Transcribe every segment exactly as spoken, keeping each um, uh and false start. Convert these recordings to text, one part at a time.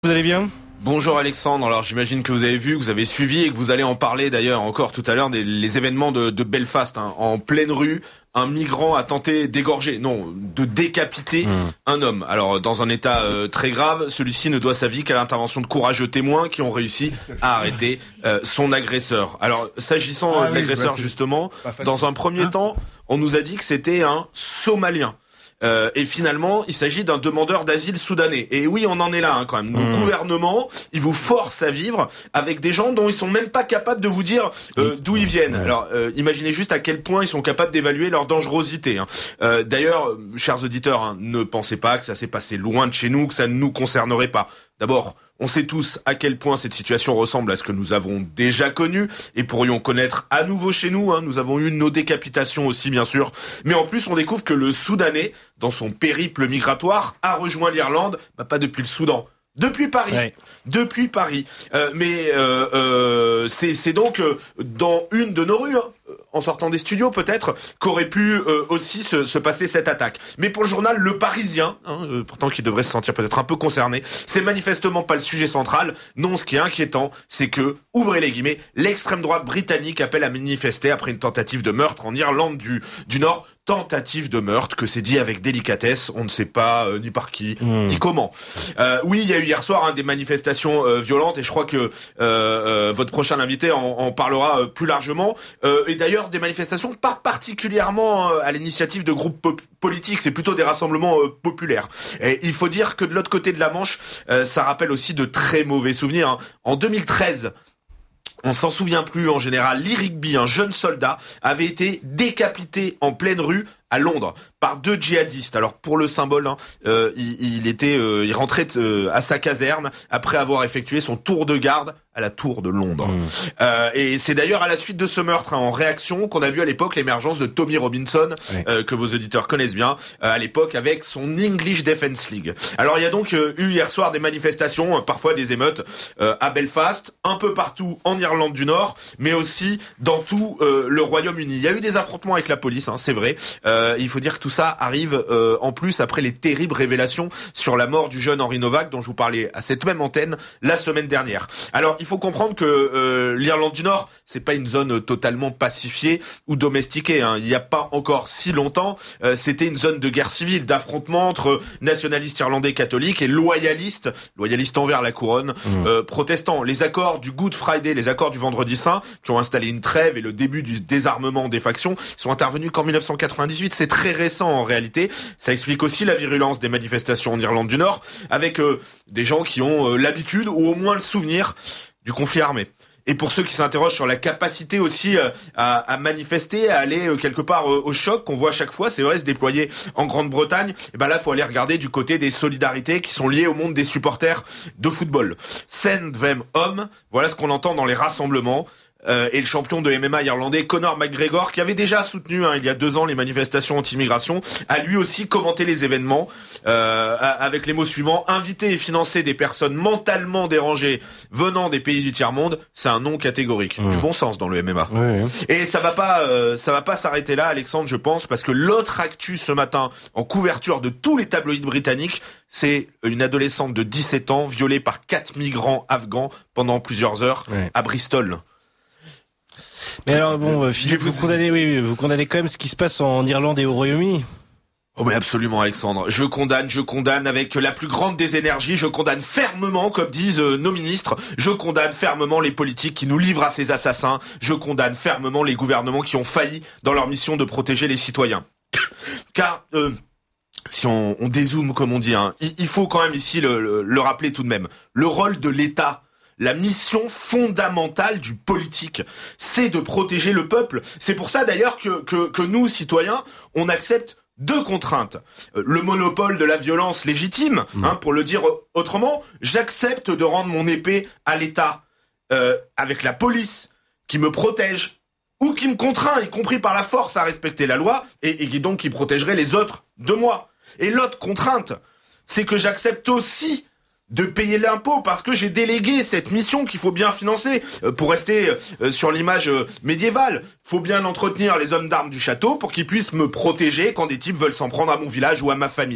Vous allez bien ? Bonjour Alexandre, alors j'imagine que vous avez vu, que vous avez suivi et que vous allez en parler d'ailleurs encore tout à l'heure des les événements de, de Belfast, hein. En pleine rue, un migrant a tenté d'égorger, non, de décapiter mmh. un homme. Alors dans un état euh, très grave, celui-ci ne doit sa vie qu'à l'intervention de courageux témoins qui ont réussi à arrêter euh, son agresseur. Alors s'agissant ah, de oui, l'agresseur justement, dans un premier hein temps, on nous a dit que c'était un Somalien. Euh, et finalement, il s'agit d'un demandeur d'asile soudanais. Et oui, on en est là hein, quand même. Le mmh. gouvernement, il vous force à vivre avec des gens dont ils sont même pas capables de vous dire euh, d'où ils viennent. Alors, euh, imaginez juste à quel point ils sont capables d'évaluer leur dangerosité. Hein. Euh, d'ailleurs, chers auditeurs, hein, ne pensez pas que ça s'est passé loin de chez nous, que ça ne nous concernerait pas. D'abord, on sait tous à quel point cette situation ressemble à ce que nous avons déjà connu et pourrions connaître à nouveau chez nous. Hein. Nous avons eu nos décapitations aussi, bien sûr. Mais en plus, on découvre que le Soudanais, dans son périple migratoire, a rejoint l'Irlande, bah, pas depuis le Soudan. Depuis Paris, ouais. depuis Paris. Euh, mais euh, euh, c'est, c'est donc euh, dans une de nos rues, hein, en sortant des studios peut-être, qu'aurait pu euh, aussi se, se passer cette attaque. Mais pour le journal Le Parisien, hein, euh, pourtant qui devrait se sentir peut-être un peu concerné, c'est manifestement pas le sujet central. Non, ce qui est inquiétant, c'est que, ouvrez les guillemets, l'extrême droite britannique appelle à manifester après une tentative de meurtre en Irlande du, du Nord. Tentative de meurtre, que c'est dit avec délicatesse, on ne sait pas euh, ni par qui, mmh. ni comment. Euh, oui, il y a eu hier soir hein, des manifestations euh, violentes et je crois que euh, euh, votre prochain invité en, en parlera euh, plus largement. Euh, et d'ailleurs, des manifestations pas particulièrement euh, à l'initiative de groupes pop- politiques, c'est plutôt des rassemblements euh, populaires. Et il faut dire que de l'autre côté de la Manche, euh, ça rappelle aussi de très mauvais souvenirs. Hein. En deux mille treize, on s'en souvient plus en général, Lee Rigby, un jeune soldat, avait été décapité en pleine rue à Londres par deux djihadistes. Alors pour le symbole, hein, euh, il, il était, euh, il rentrait euh, à sa caserne après avoir effectué son tour de garde à la Tour de Londres. Mmh. Euh, et c'est d'ailleurs à la suite de ce meurtre, hein, en réaction, qu'on a vu à l'époque l'émergence de Tommy Robinson, oui. euh, que vos auditeurs connaissent bien, euh, à l'époque avec son English Defence League. Alors il y a donc euh, eu hier soir des manifestations, euh, parfois des émeutes euh, à Belfast, un peu partout en Irlande du Nord, mais aussi dans tout euh, le Royaume-Uni. Il y a eu des affrontements avec la police, hein, c'est vrai. Euh, il faut dire que tout ça arrive euh, en plus après les terribles révélations sur la mort du jeune Henri Novak, dont je vous parlais à cette même antenne la semaine dernière. Alors il faut comprendre que euh, l'Irlande du Nord, c'est pas une zone totalement pacifiée ou domestiquée. Hein. Il n'y a pas encore si longtemps, euh, c'était une zone de guerre civile, d'affrontement entre nationalistes irlandais catholiques et loyalistes, loyalistes envers la couronne, mmh. euh, protestants. Les accords du Good Friday, les accords du Vendredi Saint, qui ont installé une trêve et le début du désarmement des factions, sont intervenus qu'en dix-neuf cent quatre-vingt-dix-huit. C'est très récent en réalité. Ça explique aussi la virulence des manifestations en Irlande du Nord, avec euh, des gens qui ont euh, l'habitude ou au moins le souvenir du conflit armé. Et pour ceux qui s'interrogent sur la capacité aussi euh, à, à manifester, à aller euh, quelque part euh, au choc qu'on voit à chaque fois, c'est vrai, se déployer en Grande-Bretagne, et ben là, faut aller regarder du côté des solidarités qui sont liées au monde des supporters de football. Send them home, voilà ce qu'on entend dans les rassemblements. Euh, et le champion de M M A irlandais Conor McGregor, qui avait déjà soutenu hein, il y a deux ans les manifestations anti-immigration, a lui aussi commenté les événements euh, avec les mots suivants: inviter et financer des personnes mentalement dérangées venant des pays du tiers-monde, c'est un non catégorique. Mmh. Du bon sens dans le M M A. Oui, oui. Et ça va pas, euh, ça va pas s'arrêter là, Alexandre, je pense, parce que l'autre actu ce matin, en couverture de tous les tabloïds britanniques, c'est une adolescente de dix-sept ans violée par quatre migrants afghans pendant plusieurs heures oui. à Bristol. Mais alors bon, Philippe, vous, vous condamnez, oui, vous condamnez quand même ce qui se passe en Irlande et au Royaume-Uni. Oh mais absolument Alexandre, je condamne, je condamne avec la plus grande des énergies, je condamne fermement, comme disent euh, nos ministres, je condamne fermement les politiques qui nous livrent à ces assassins, je condamne fermement les gouvernements qui ont failli dans leur mission de protéger les citoyens. Car euh, si on, on dézoome comme on dit, hein, il, il faut quand même ici le, le, le rappeler tout de même, le rôle de l'État. La mission fondamentale du politique, c'est de protéger le peuple. C'est pour ça d'ailleurs que, que, que nous, citoyens, on accepte deux contraintes. Le monopole de la violence légitime, mmh. hein, pour le dire autrement, j'accepte de rendre mon épée à l'État, euh, avec la police qui me protège, ou qui me contraint, y compris par la force, à respecter la loi, et, et donc qui protégerait les autres de moi. Et l'autre contrainte, c'est que j'accepte aussi de payer l'impôt parce que j'ai délégué cette mission qu'il faut bien financer. Euh, pour rester euh, sur l'image euh, médiévale, faut bien entretenir les hommes d'armes du château pour qu'ils puissent me protéger quand des types veulent s'en prendre à mon village ou à ma famille.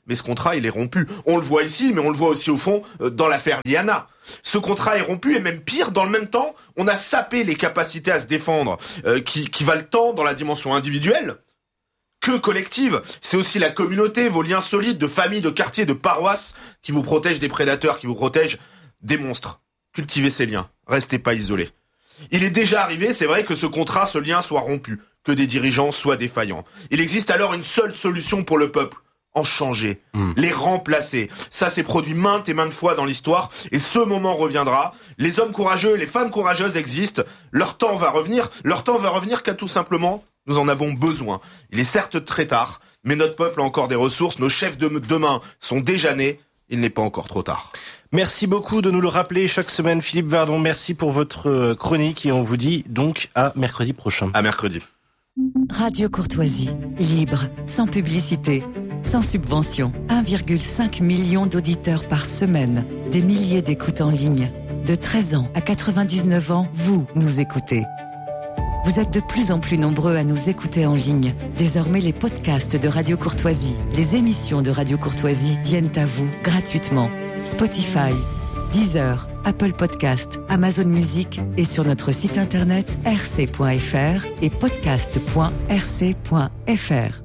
mais ce contrat, il est rompu. On le voit ici, mais on le voit aussi au fond euh, dans l'affaire Liana. Ce contrat est rompu et même pire, dans le même temps, on a sapé les capacités à se défendre euh, qui, qui valent tant dans la dimension individuelle que collective. C'est aussi la communauté, vos liens solides de famille, de quartier, de paroisse qui vous protègent des prédateurs, qui vous protègent des monstres. Cultivez ces liens, restez pas isolés. Il est déjà arrivé, c'est vrai, que ce contrat, ce lien soit rompu, que des dirigeants soient défaillants. Il existe alors une seule solution pour le peuple. En changer, mmh. les remplacer. Ça s'est produit maintes et maintes fois dans l'histoire, et ce moment reviendra. Les hommes courageux et les femmes courageuses existent. Leur temps va revenir. Leur temps va revenir car tout simplement, nous en avons besoin. Il est certes très tard, mais notre peuple a encore des ressources. Nos chefs de demain sont déjà nés. Il n'est pas encore trop tard. Merci beaucoup de nous le rappeler chaque semaine, Philippe Vardon. Merci pour votre chronique et on vous dit donc à mercredi prochain. À mercredi. Radio Courtoisie, libre, sans publicité, sans subvention. un virgule cinq million d'auditeurs par semaine, des milliers d'écoutes en ligne. De treize ans à quatre-vingt-dix-neuf ans, vous nous écoutez. Vous êtes de plus en plus nombreux à nous écouter en ligne. Désormais, les podcasts de Radio Courtoisie, les émissions de Radio Courtoisie viennent à vous gratuitement. Spotify, Deezer, Apple Podcast, Amazon Music et sur notre site internet r c point f r et podcast point r c point f r.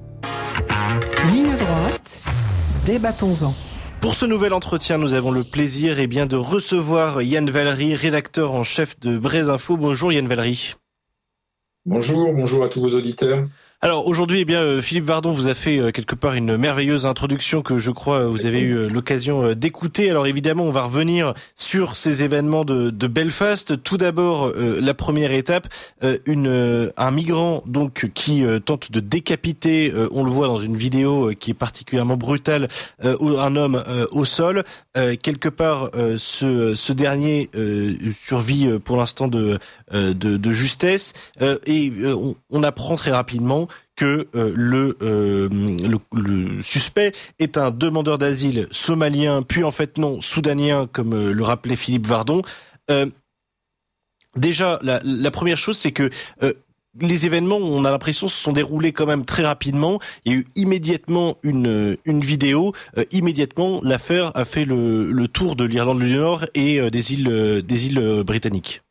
Ligne droite, débattons-en. Pour ce nouvel entretien, nous avons le plaisir eh bien, de recevoir Yann Valery, rédacteur en chef de Brésinfo. Bonjour Yann Valery. Bonjour, bonjour à tous vos auditeurs. Alors aujourd'hui, eh bien, Philippe Vardon vous a fait quelque part une merveilleuse introduction que je crois vous avez eu l'occasion d'écouter. Alors évidemment, on va revenir sur ces événements de, de Belfast. Tout d'abord, euh, la première étape, euh, une, euh, un migrant donc qui euh, tente de décapiter, euh, on le voit dans une vidéo euh, qui est particulièrement brutale, euh, un homme euh, au sol. Euh, quelque part, euh, ce, ce dernier euh, survit euh, pour l'instant de, euh, de, de justesse euh, et euh, on, on apprend très rapidement que euh, le, euh, le le suspect est un demandeur d'asile somalien, puis en fait non, soudanien, comme euh, le rappelait Philippe Vardon. Euh, déjà, la, la première chose, c'est que euh, les événements, on a l'impression, se sont déroulés quand même très rapidement. Il y a eu immédiatement une une vidéo. Euh, immédiatement, l'affaire a fait le, le tour de l'Irlande du Nord et euh, des îles euh, des îles euh, britanniques.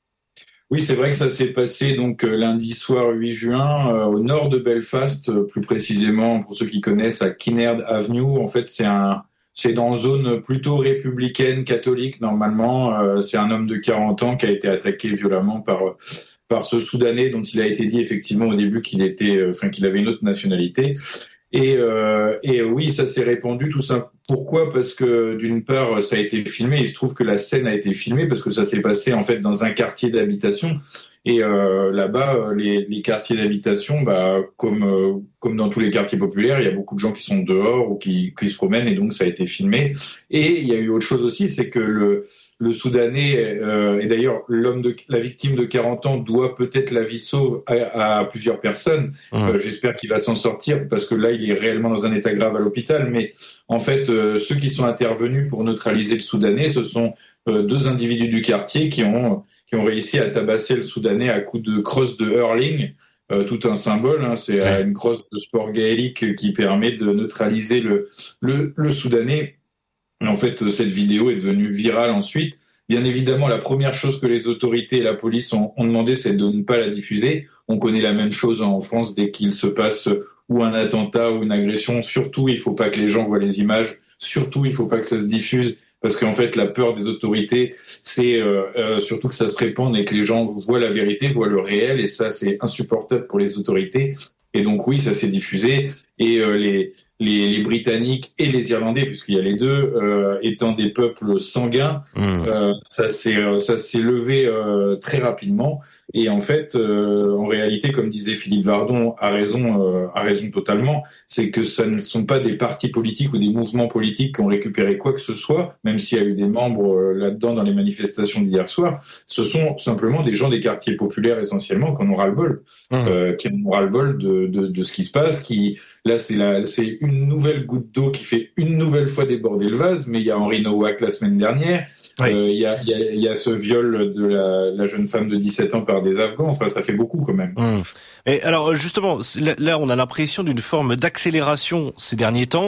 Oui, c'est vrai que ça s'est passé donc euh, lundi soir huit juin euh, au nord de Belfast, euh, plus précisément pour ceux qui connaissent à Kinnaird Avenue. En fait, c'est un c'est dans une zone plutôt républicaine catholique normalement. Euh, c'est un homme de quarante ans qui a été attaqué violemment par par ce Soudanais dont il a été dit effectivement au début qu'il était euh, enfin qu'il avait une autre nationalité. Et, euh, et oui, ça s'est répandu tout ça. Pourquoi ? Parce que d'une part, ça a été filmé. Il se trouve que la scène a été filmée parce que ça s'est passé en fait dans un quartier d'habitation. Et euh, là-bas, les, les quartiers d'habitation, bah, comme euh, comme dans tous les quartiers populaires, il y a beaucoup de gens qui sont dehors ou qui, qui se promènent, et donc ça a été filmé. Et il y a eu autre chose aussi, c'est que le le Soudanais, euh, et d'ailleurs l'homme de la victime de quarante ans doit peut-être la vie sauve à, à plusieurs personnes. Mmh. Euh, j'espère qu'il va s'en sortir parce que là il est réellement dans un état grave à l'hôpital. Mais en fait, euh, ceux qui sont intervenus pour neutraliser le Soudanais, ce sont euh, deux individus du quartier qui ont qui ont réussi à tabasser le Soudanais à coups de crosse de hurling. Euh, tout un symbole, hein, c'est ouais. une crosse de sport gaélique qui permet de neutraliser le le, le Soudanais. En fait, cette vidéo est devenue virale ensuite. Bien évidemment, la première chose que les autorités et la police ont, ont demandé, c'est de ne pas la diffuser. On connaît la même chose en France dès qu'il se passe ou un attentat ou une agression. Surtout, il faut pas que les gens voient les images. Surtout, il faut pas que ça se diffuse. Parce qu'en fait, la peur des autorités, c'est euh, euh, surtout que ça se répande et que les gens voient la vérité, voient le réel. Et ça, c'est insupportable pour les autorités. Et donc, oui, ça s'est diffusé. Et euh, les... Les, les Britanniques et les Irlandais, puisqu'il y a les deux, euh, étant des peuples sanguins, mmh. euh, ça s'est ça s'est levé euh, très rapidement. Et en fait, euh, en réalité, comme disait Philippe Vardon, a raison, euh, a raison totalement, c'est que ce ne sont pas des partis politiques ou des mouvements politiques qui ont récupéré quoi que ce soit, même s'il y a eu des membres euh, là-dedans dans les manifestations d'hier soir. Ce sont simplement des gens des quartiers populaires essentiellement qui en ont ras-le-bol, mmh. euh, qui en ont ras-le-bol de, de, de ce qui se passe, qui Là, c'est la, c'est une nouvelle goutte d'eau qui fait une nouvelle fois déborder le vase. Mais il y a Henri Nowak la semaine dernière. Oui. Euh, il y a, il y a, il y a ce viol de la, la jeune femme de dix-sept ans par des Afghans. Enfin, ça fait beaucoup quand même. Mmh. Et alors, justement, là, on a l'impression d'une forme d'accélération ces derniers temps.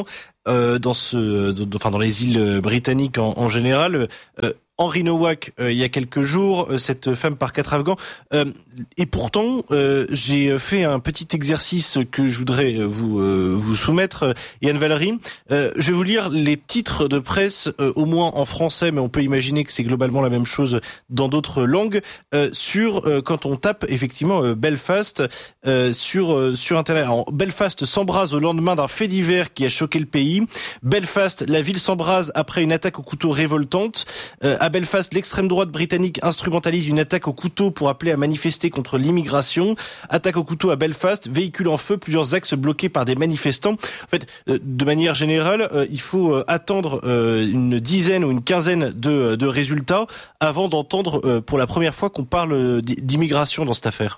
euh, dans ce, dans, enfin dans les îles britanniques en, en général. Euh, Henry Nowak, euh, il y a quelques jours, euh, cette femme par quatre Afghans. Euh, et pourtant, euh, j'ai fait un petit exercice que je voudrais vous euh, vous soumettre, euh, Yann Valery. Euh, je vais vous lire les titres de presse, euh, au moins en français, mais on peut imaginer que c'est globalement la même chose dans d'autres langues, euh, sur euh, quand on tape effectivement euh, Belfast euh, sur euh, sur Internet. Alors, Belfast s'embrase au lendemain d'un fait divers qui a choqué le pays. Belfast, la ville s'embrase après une attaque au couteau révoltante. Euh, À Belfast, l'extrême droite britannique instrumentalise une attaque au couteau pour appeler à manifester contre l'immigration. Attaque au couteau à Belfast, véhicule en feu, plusieurs axes bloqués par des manifestants. En fait, de manière générale, il faut attendre une dizaine ou une quinzaine de, de résultats avant d'entendre pour la première fois qu'on parle d'immigration dans cette affaire.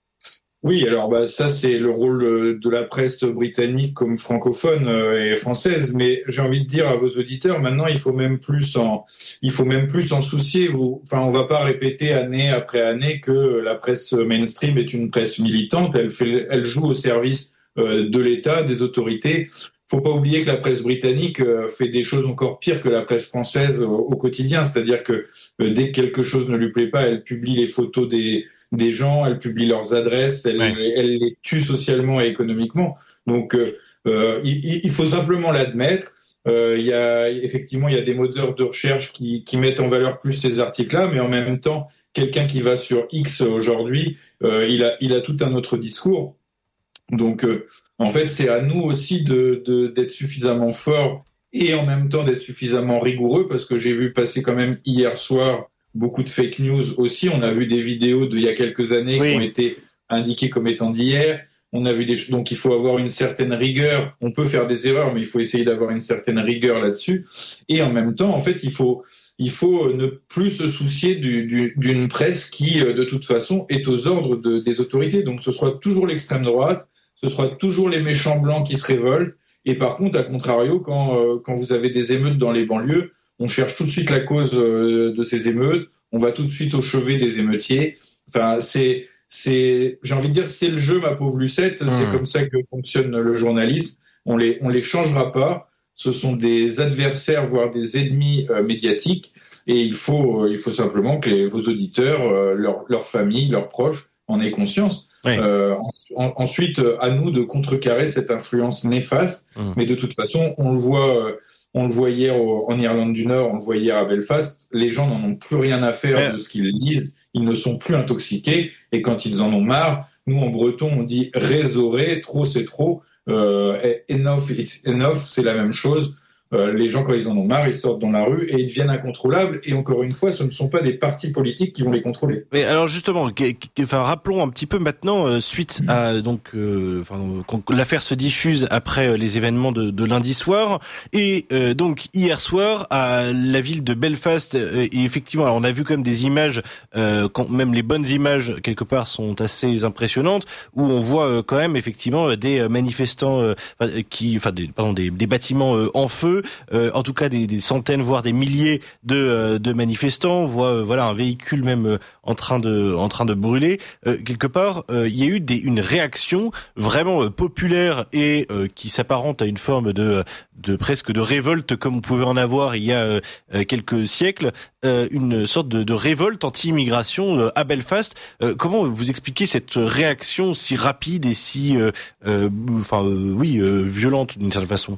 Oui, alors bah ça c'est le rôle de la presse britannique comme francophone et française, mais j'ai envie de dire à vos auditeurs maintenant il faut même plus en il faut même plus en soucier. Vous, enfin on va pas répéter année après année que la presse mainstream est une presse militante. Elle fait, elle joue au service de l'État, des autorités. Faut pas oublier que la presse britannique fait des choses encore pires que la presse française au quotidien, c'est-à-dire que dès que quelque chose ne lui plaît pas, elle publie les photos des des gens, elle publie leurs adresses, elle, ouais. elle les tue socialement et économiquement. Donc, euh, il, il faut simplement l'admettre. Euh, il y a effectivement, il y a des moteurs de recherche qui, qui mettent en valeur plus ces articles-là, mais en même temps, quelqu'un qui va sur X aujourd'hui, euh, il a, il a tout un autre discours. Donc, euh, en fait, c'est à nous aussi de, de, d'être suffisamment forts et en même temps d'être suffisamment rigoureux, parce que j'ai vu passer quand même hier soir beaucoup de fake news aussi. On a vu des vidéos d'il y a quelques années oui. qui ont été indiquées comme étant d'hier. On a vu des choses. Donc il faut avoir une certaine rigueur. On peut faire des erreurs, mais il faut essayer d'avoir une certaine rigueur là-dessus. Et en même temps, en fait, il faut il faut ne plus se soucier du, du, d'une presse qui, de toute façon, est aux ordres de, des autorités. Donc ce sera toujours l'extrême droite, ce sera toujours les méchants blancs qui se révoltent. Et par contre, à contrario, quand euh, quand vous avez des émeutes dans les banlieues, on cherche tout de suite la cause de ces émeutes, on va tout de suite au chevet des émeutiers. Enfin, c'est, c'est, j'ai envie de dire, c'est le jeu, ma pauvre Lucette. Mmh. C'est comme ça que fonctionne le journalisme. On les, on les changera pas. Ce sont des adversaires, voire des ennemis euh, médiatiques. Et il faut, euh, il faut simplement que les, vos auditeurs, euh, leur, leur famille, leurs proches, en aient conscience. Oui. Euh, en, ensuite, à nous de contrecarrer cette influence néfaste. Mmh. Mais de toute façon, on le voit. Euh, On le voit hier en Irlande du Nord, on le voit hier à Belfast. Les gens n'en ont plus rien à faire ouais. de ce qu'ils lisent. Ils ne sont plus intoxiqués. Et quand ils en ont marre, nous en breton, on dit résoré, trop c'est trop. Euh, enough it's enough, c'est la même chose. Euh, les gens, quand ils en ont marre, ils sortent dans la rue et ils deviennent incontrôlables. Et encore une fois, ce ne sont pas des partis politiques qui vont les contrôler. Mais alors justement, enfin rappelons un petit peu maintenant, euh, suite à donc, euh, enfin, quand l'affaire se diffuse après les événements de, de lundi soir, et euh, donc hier soir à la ville de Belfast, euh, et effectivement, alors on a vu quand même des images, euh, quand même les bonnes images quelque part sont assez impressionnantes, où on voit euh, quand même effectivement des manifestants euh, qui, enfin, des, pardon, des, des bâtiments euh, en feu. Euh, en tout cas des, des centaines voire des milliers de, euh, de manifestants. On voit euh, voilà un véhicule même euh, en train de en train de brûler. Euh, quelque part, euh, il y a eu des, une réaction vraiment euh, populaire et euh, qui s'apparente à une forme de de presque de révolte comme on pouvait en avoir il y a euh, quelques siècles, euh, une sorte de, de révolte anti-immigration euh, à Belfast. Euh, comment vous expliquez cette réaction si rapide et si euh, euh, enfin euh, oui euh, violente d'une certaine façon?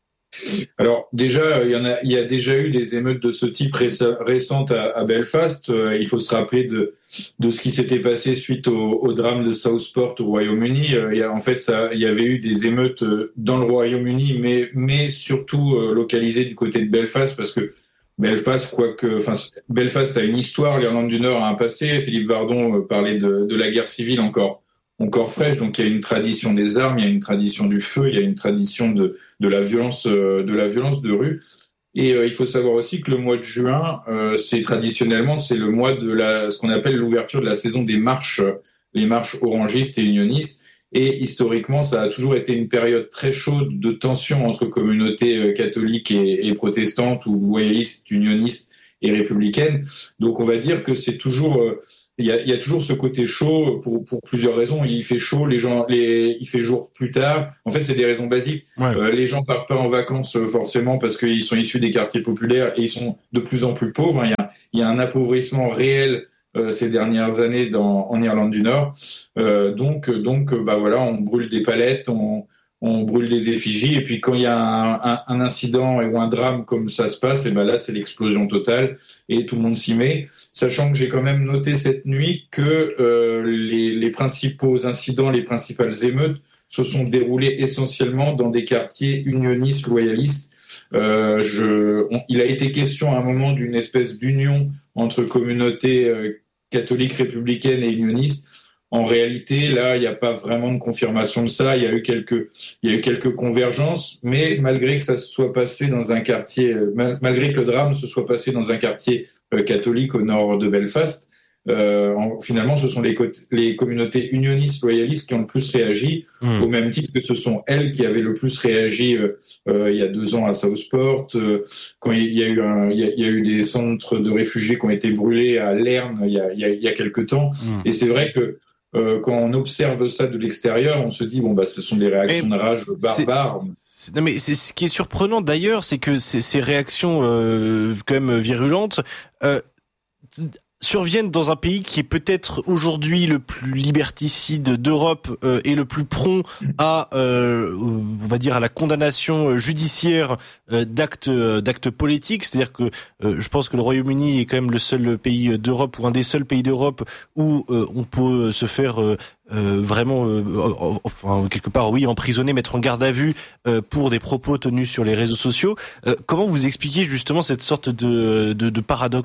Alors déjà, il y en a, il y a déjà eu des émeutes de ce type récentes à, à Belfast. Euh, il faut se rappeler de de ce qui s'était passé suite au, au drame de Southport au Royaume-Uni. Euh, il y a, en fait, ça, il y avait eu des émeutes dans le Royaume-Uni, mais mais surtout euh, localisées du côté de Belfast, parce que Belfast, quoique, enfin, Belfast a une histoire, l'Irlande du Nord a un passé. Philippe Vardon euh, parlait de, de la guerre civile encore. encore fraîche, donc il y a une tradition des armes, il y a une tradition du feu, il y a une tradition de de la violence euh, de la violence de rue. Et euh, il faut savoir aussi que le mois de juin, euh, c'est traditionnellement c'est le mois de la ce qu'on appelle l'ouverture de la saison des marches, les marches orangistes et unionistes. Et historiquement, ça a toujours été une période très chaude de tension entre communautés euh, catholiques et, et protestantes ou loyalistes, unionistes et républicaines. Donc on va dire que c'est toujours euh, il y a, il y a toujours ce côté chaud pour, pour plusieurs raisons. Il fait chaud, les gens, les, il fait jour plus tard. En fait, c'est des raisons basiques. Ouais. Euh, les gens partent pas en vacances forcément parce qu'ils sont issus des quartiers populaires et ils sont de plus en plus pauvres. Il y a, il y a un appauvrissement réel euh, ces dernières années dans, en Irlande du Nord. Euh, donc, donc, bah voilà, on brûle des palettes, on, on brûle des effigies. Et puis quand il y a un, un, un incident ou un drame comme ça se passe, et ben là, c'est l'explosion totale et tout le monde s'y met. Sachant que j'ai quand même noté cette nuit que euh, les, les principaux incidents, les principales émeutes se sont déroulés essentiellement dans des quartiers unionistes, loyalistes. Euh, je, on, il a été question à un moment d'une espèce d'union entre communautés euh, catholiques, républicaines et unionistes. En réalité, là, il n'y a pas vraiment de confirmation de ça. Il y a eu quelques, il y a eu quelques convergences, mais malgré que ça se soit passé dans un quartier, mal, malgré que le drame se soit passé dans un quartier euh, catholique au nord de Belfast, euh, en, finalement, ce sont les, les communautés unionistes loyalistes qui ont le plus réagi, mmh. au même titre que ce sont elles qui avaient le plus réagi euh, euh, il y a deux ans à Southport, euh, quand il y a eu un, il y a, il y a eu des centres de réfugiés qui ont été brûlés à Lerne il y a, il y a, il y a quelque temps, mmh. et c'est vrai que Euh, quand on observe ça de l'extérieur, on se dit bon bah ce sont des réactions mais de rage barbares. C'est, non mais c'est ce qui est surprenant d'ailleurs, c'est que ces, ces réactions euh, quand même virulentes euh, surviennent dans un pays qui est peut-être aujourd'hui le plus liberticide d'Europe euh, et le plus prompt à, euh, on va dire, à la condamnation judiciaire euh, d'actes euh, d'actes politiques. C'est-à-dire que euh, je pense que le Royaume-Uni est quand même le seul pays d'Europe ou un des seuls pays d'Europe où euh, on peut se faire euh, euh, vraiment, euh, enfin, quelque part, oui, emprisonner, mettre en garde à vue euh, pour des propos tenus sur les réseaux sociaux. Euh, comment vous expliquez justement cette sorte de, de, de paradoxe ?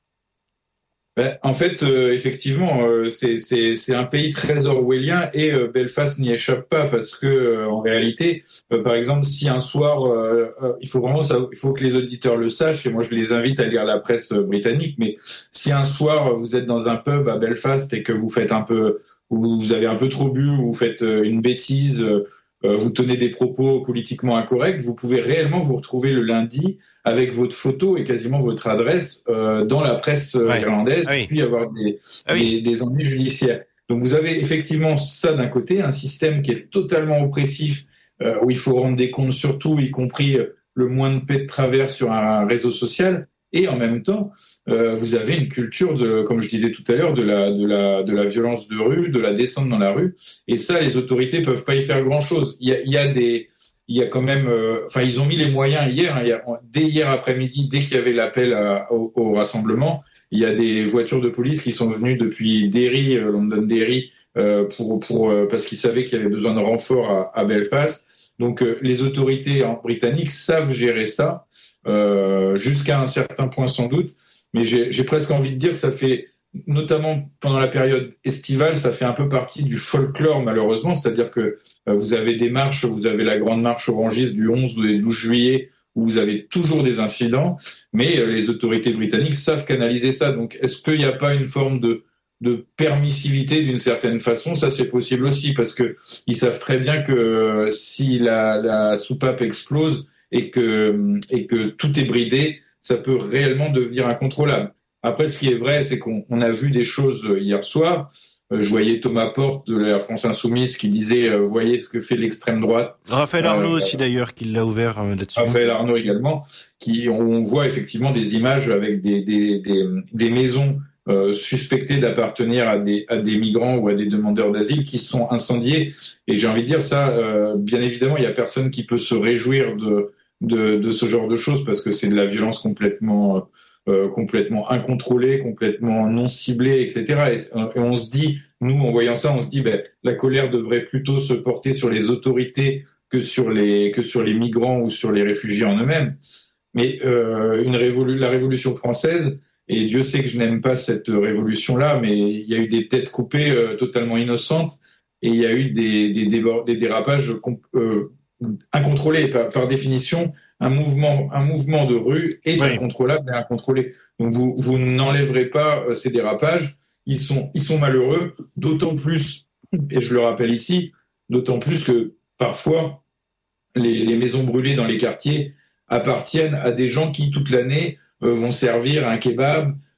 Ben, en fait, euh, effectivement, euh, c'est, c'est, c'est un pays très orwellien et euh, Belfast n'y échappe pas parce que, euh, en réalité, euh, par exemple, si un soir, euh, euh, il faut vraiment, ça, il faut que les auditeurs le sachent et moi je les invite à lire la presse britannique. Mais si un soir vous êtes dans un pub à Belfast et que vous faites un peu, vous avez un peu trop bu, ou vous faites une bêtise, euh, vous tenez des propos politiquement incorrects, vous pouvez réellement vous retrouver le lundi avec votre photo et quasiment votre adresse euh, dans la presse euh, ouais. irlandaise, ah oui. puis avoir des, ah oui. des, des ennuis judiciaires. Donc vous avez effectivement ça d'un côté, un système qui est totalement oppressif, euh, où il faut rendre des comptes sur tout, y compris euh, le moins de paix de travers sur un réseau social, et en même temps, euh, vous avez une culture de, comme je disais tout à l'heure, de la, de la, de la violence de rue, de la descente dans la rue, et ça, les autorités peuvent pas y faire grand-chose. Il y a, il y a des Il y a quand même, euh, enfin, ils ont mis les moyens hier. Hein, il y a, dès hier après-midi, dès qu'il y avait l'appel à, au, au rassemblement, il y a des voitures de police qui sont venues depuis Derry, euh, Londonderry, euh, pour, pour, euh, parce qu'ils savaient qu'il y avait besoin de renforts à, à Belfast. Donc, euh, les autorités hein, britanniques savent gérer ça euh, jusqu'à un certain point sans doute. Mais j'ai, j'ai presque envie de dire que ça fait, notamment pendant la période estivale, ça fait un peu partie du folklore malheureusement, c'est-à-dire que euh, vous avez des marches, vous avez la grande marche orangiste du onze ou du douze juillet où vous avez toujours des incidents, mais euh, les autorités britanniques savent canaliser ça. Donc est-ce qu'il n'y a pas une forme de, de permissivité d'une certaine façon ? Ça c'est possible aussi parce que ils savent très bien que euh, si la, la soupape explose et que, et que tout est bridé, ça peut réellement devenir incontrôlable. Après, ce qui est vrai, c'est qu'on on a vu des choses hier soir. Euh, je voyais Thomas Porte de la France Insoumise qui disait euh, « Voyez ce que fait l'extrême droite ». Raphaël Arnaud euh, aussi d'ailleurs, qui l'a ouvert euh, là-dessus. Raphaël Arnaud également, qui on voit effectivement des images avec des des des, des maisons euh, suspectées d'appartenir à des à des migrants ou à des demandeurs d'asile qui sont incendiées. Et j'ai envie de dire ça, euh, bien évidemment, il y a personne qui peut se réjouir de de de ce genre de choses parce que c'est de la violence complètement Euh, complètement incontrôlée, complètement non ciblée, et cetera. Et, et on se dit, nous, en voyant ça, on se dit, ben, la colère devrait plutôt se porter sur les autorités que sur les que sur les migrants ou sur les réfugiés en eux-mêmes. Mais euh, une révolu- la Révolution française, et Dieu sait que je n'aime pas cette révolution-là, mais il y a eu des têtes coupées euh, totalement innocentes, et il y a eu des des, débord- des dérapages comp- euh, incontrôlés par, par définition. Un mouvement, un mouvement de rue est oui. incontrôlable et incontrôlé. Donc vous, vous n'enlèverez pas euh, ces dérapages. Ils sont, ils sont malheureux, d'autant plus, et je le rappelle ici, d'autant plus que parfois les, les maisons brûlées dans les quartiers appartiennent à des gens qui toute l'année euh, vont servir un kebab,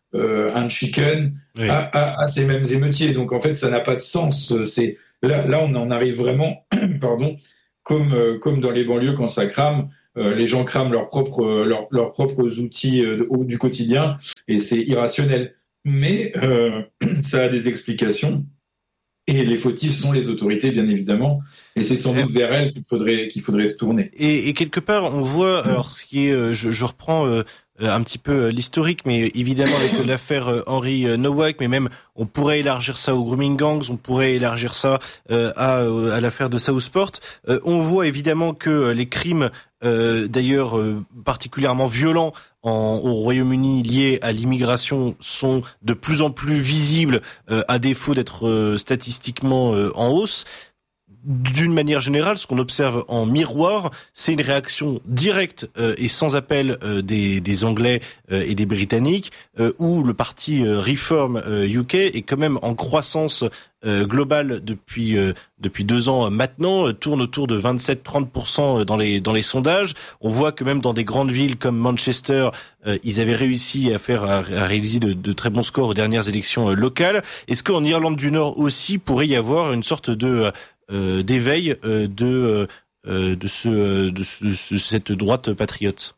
euh, un chicken oui. à, à, à ces mêmes émeutiers. Donc en fait, ça n'a pas de sens. C'est là, là, on en arrive vraiment, pardon, comme euh, comme dans les banlieues quand ça crame. Euh, les gens crament leurs propres leurs, leurs propres outils euh, du quotidien et c'est irrationnel. Mais euh, ça a des explications. Et les fautifs sont les autorités, bien évidemment, et c'est sans doute vers elles qu'il faudrait qu'il faudrait se tourner. Et, et quelque part, on voit, alors ce qui est, je, je reprends euh, un petit peu l'historique, mais évidemment avec l'affaire Henry Nowak, mais même on pourrait élargir ça aux grooming gangs, on pourrait élargir ça euh, à, à l'affaire de Southport. Euh, on voit évidemment que les crimes, euh, d'ailleurs euh, particulièrement violents, En, au Royaume-Uni liés à l'immigration sont de plus en plus visibles euh, à défaut d'être euh, statistiquement euh, en hausse. D'une manière générale, ce qu'on observe en miroir, c'est une réaction directe euh, et sans appel euh, des, des Anglais euh, et des Britanniques, euh, où le parti euh, Reform euh, U K est quand même en croissance euh, globale depuis euh, depuis deux ans maintenant, euh, tourne autour de vingt-sept à trente pour cent dans les dans les sondages. On voit que même dans des grandes villes comme Manchester, euh, ils avaient réussi à faire à, à réaliser de, de très bons scores aux dernières élections euh, locales. Est-ce qu'en Irlande du Nord aussi pourrait y avoir une sorte de Euh, d'éveil euh, de euh, de ce de, ce, de ce, cette droite patriote?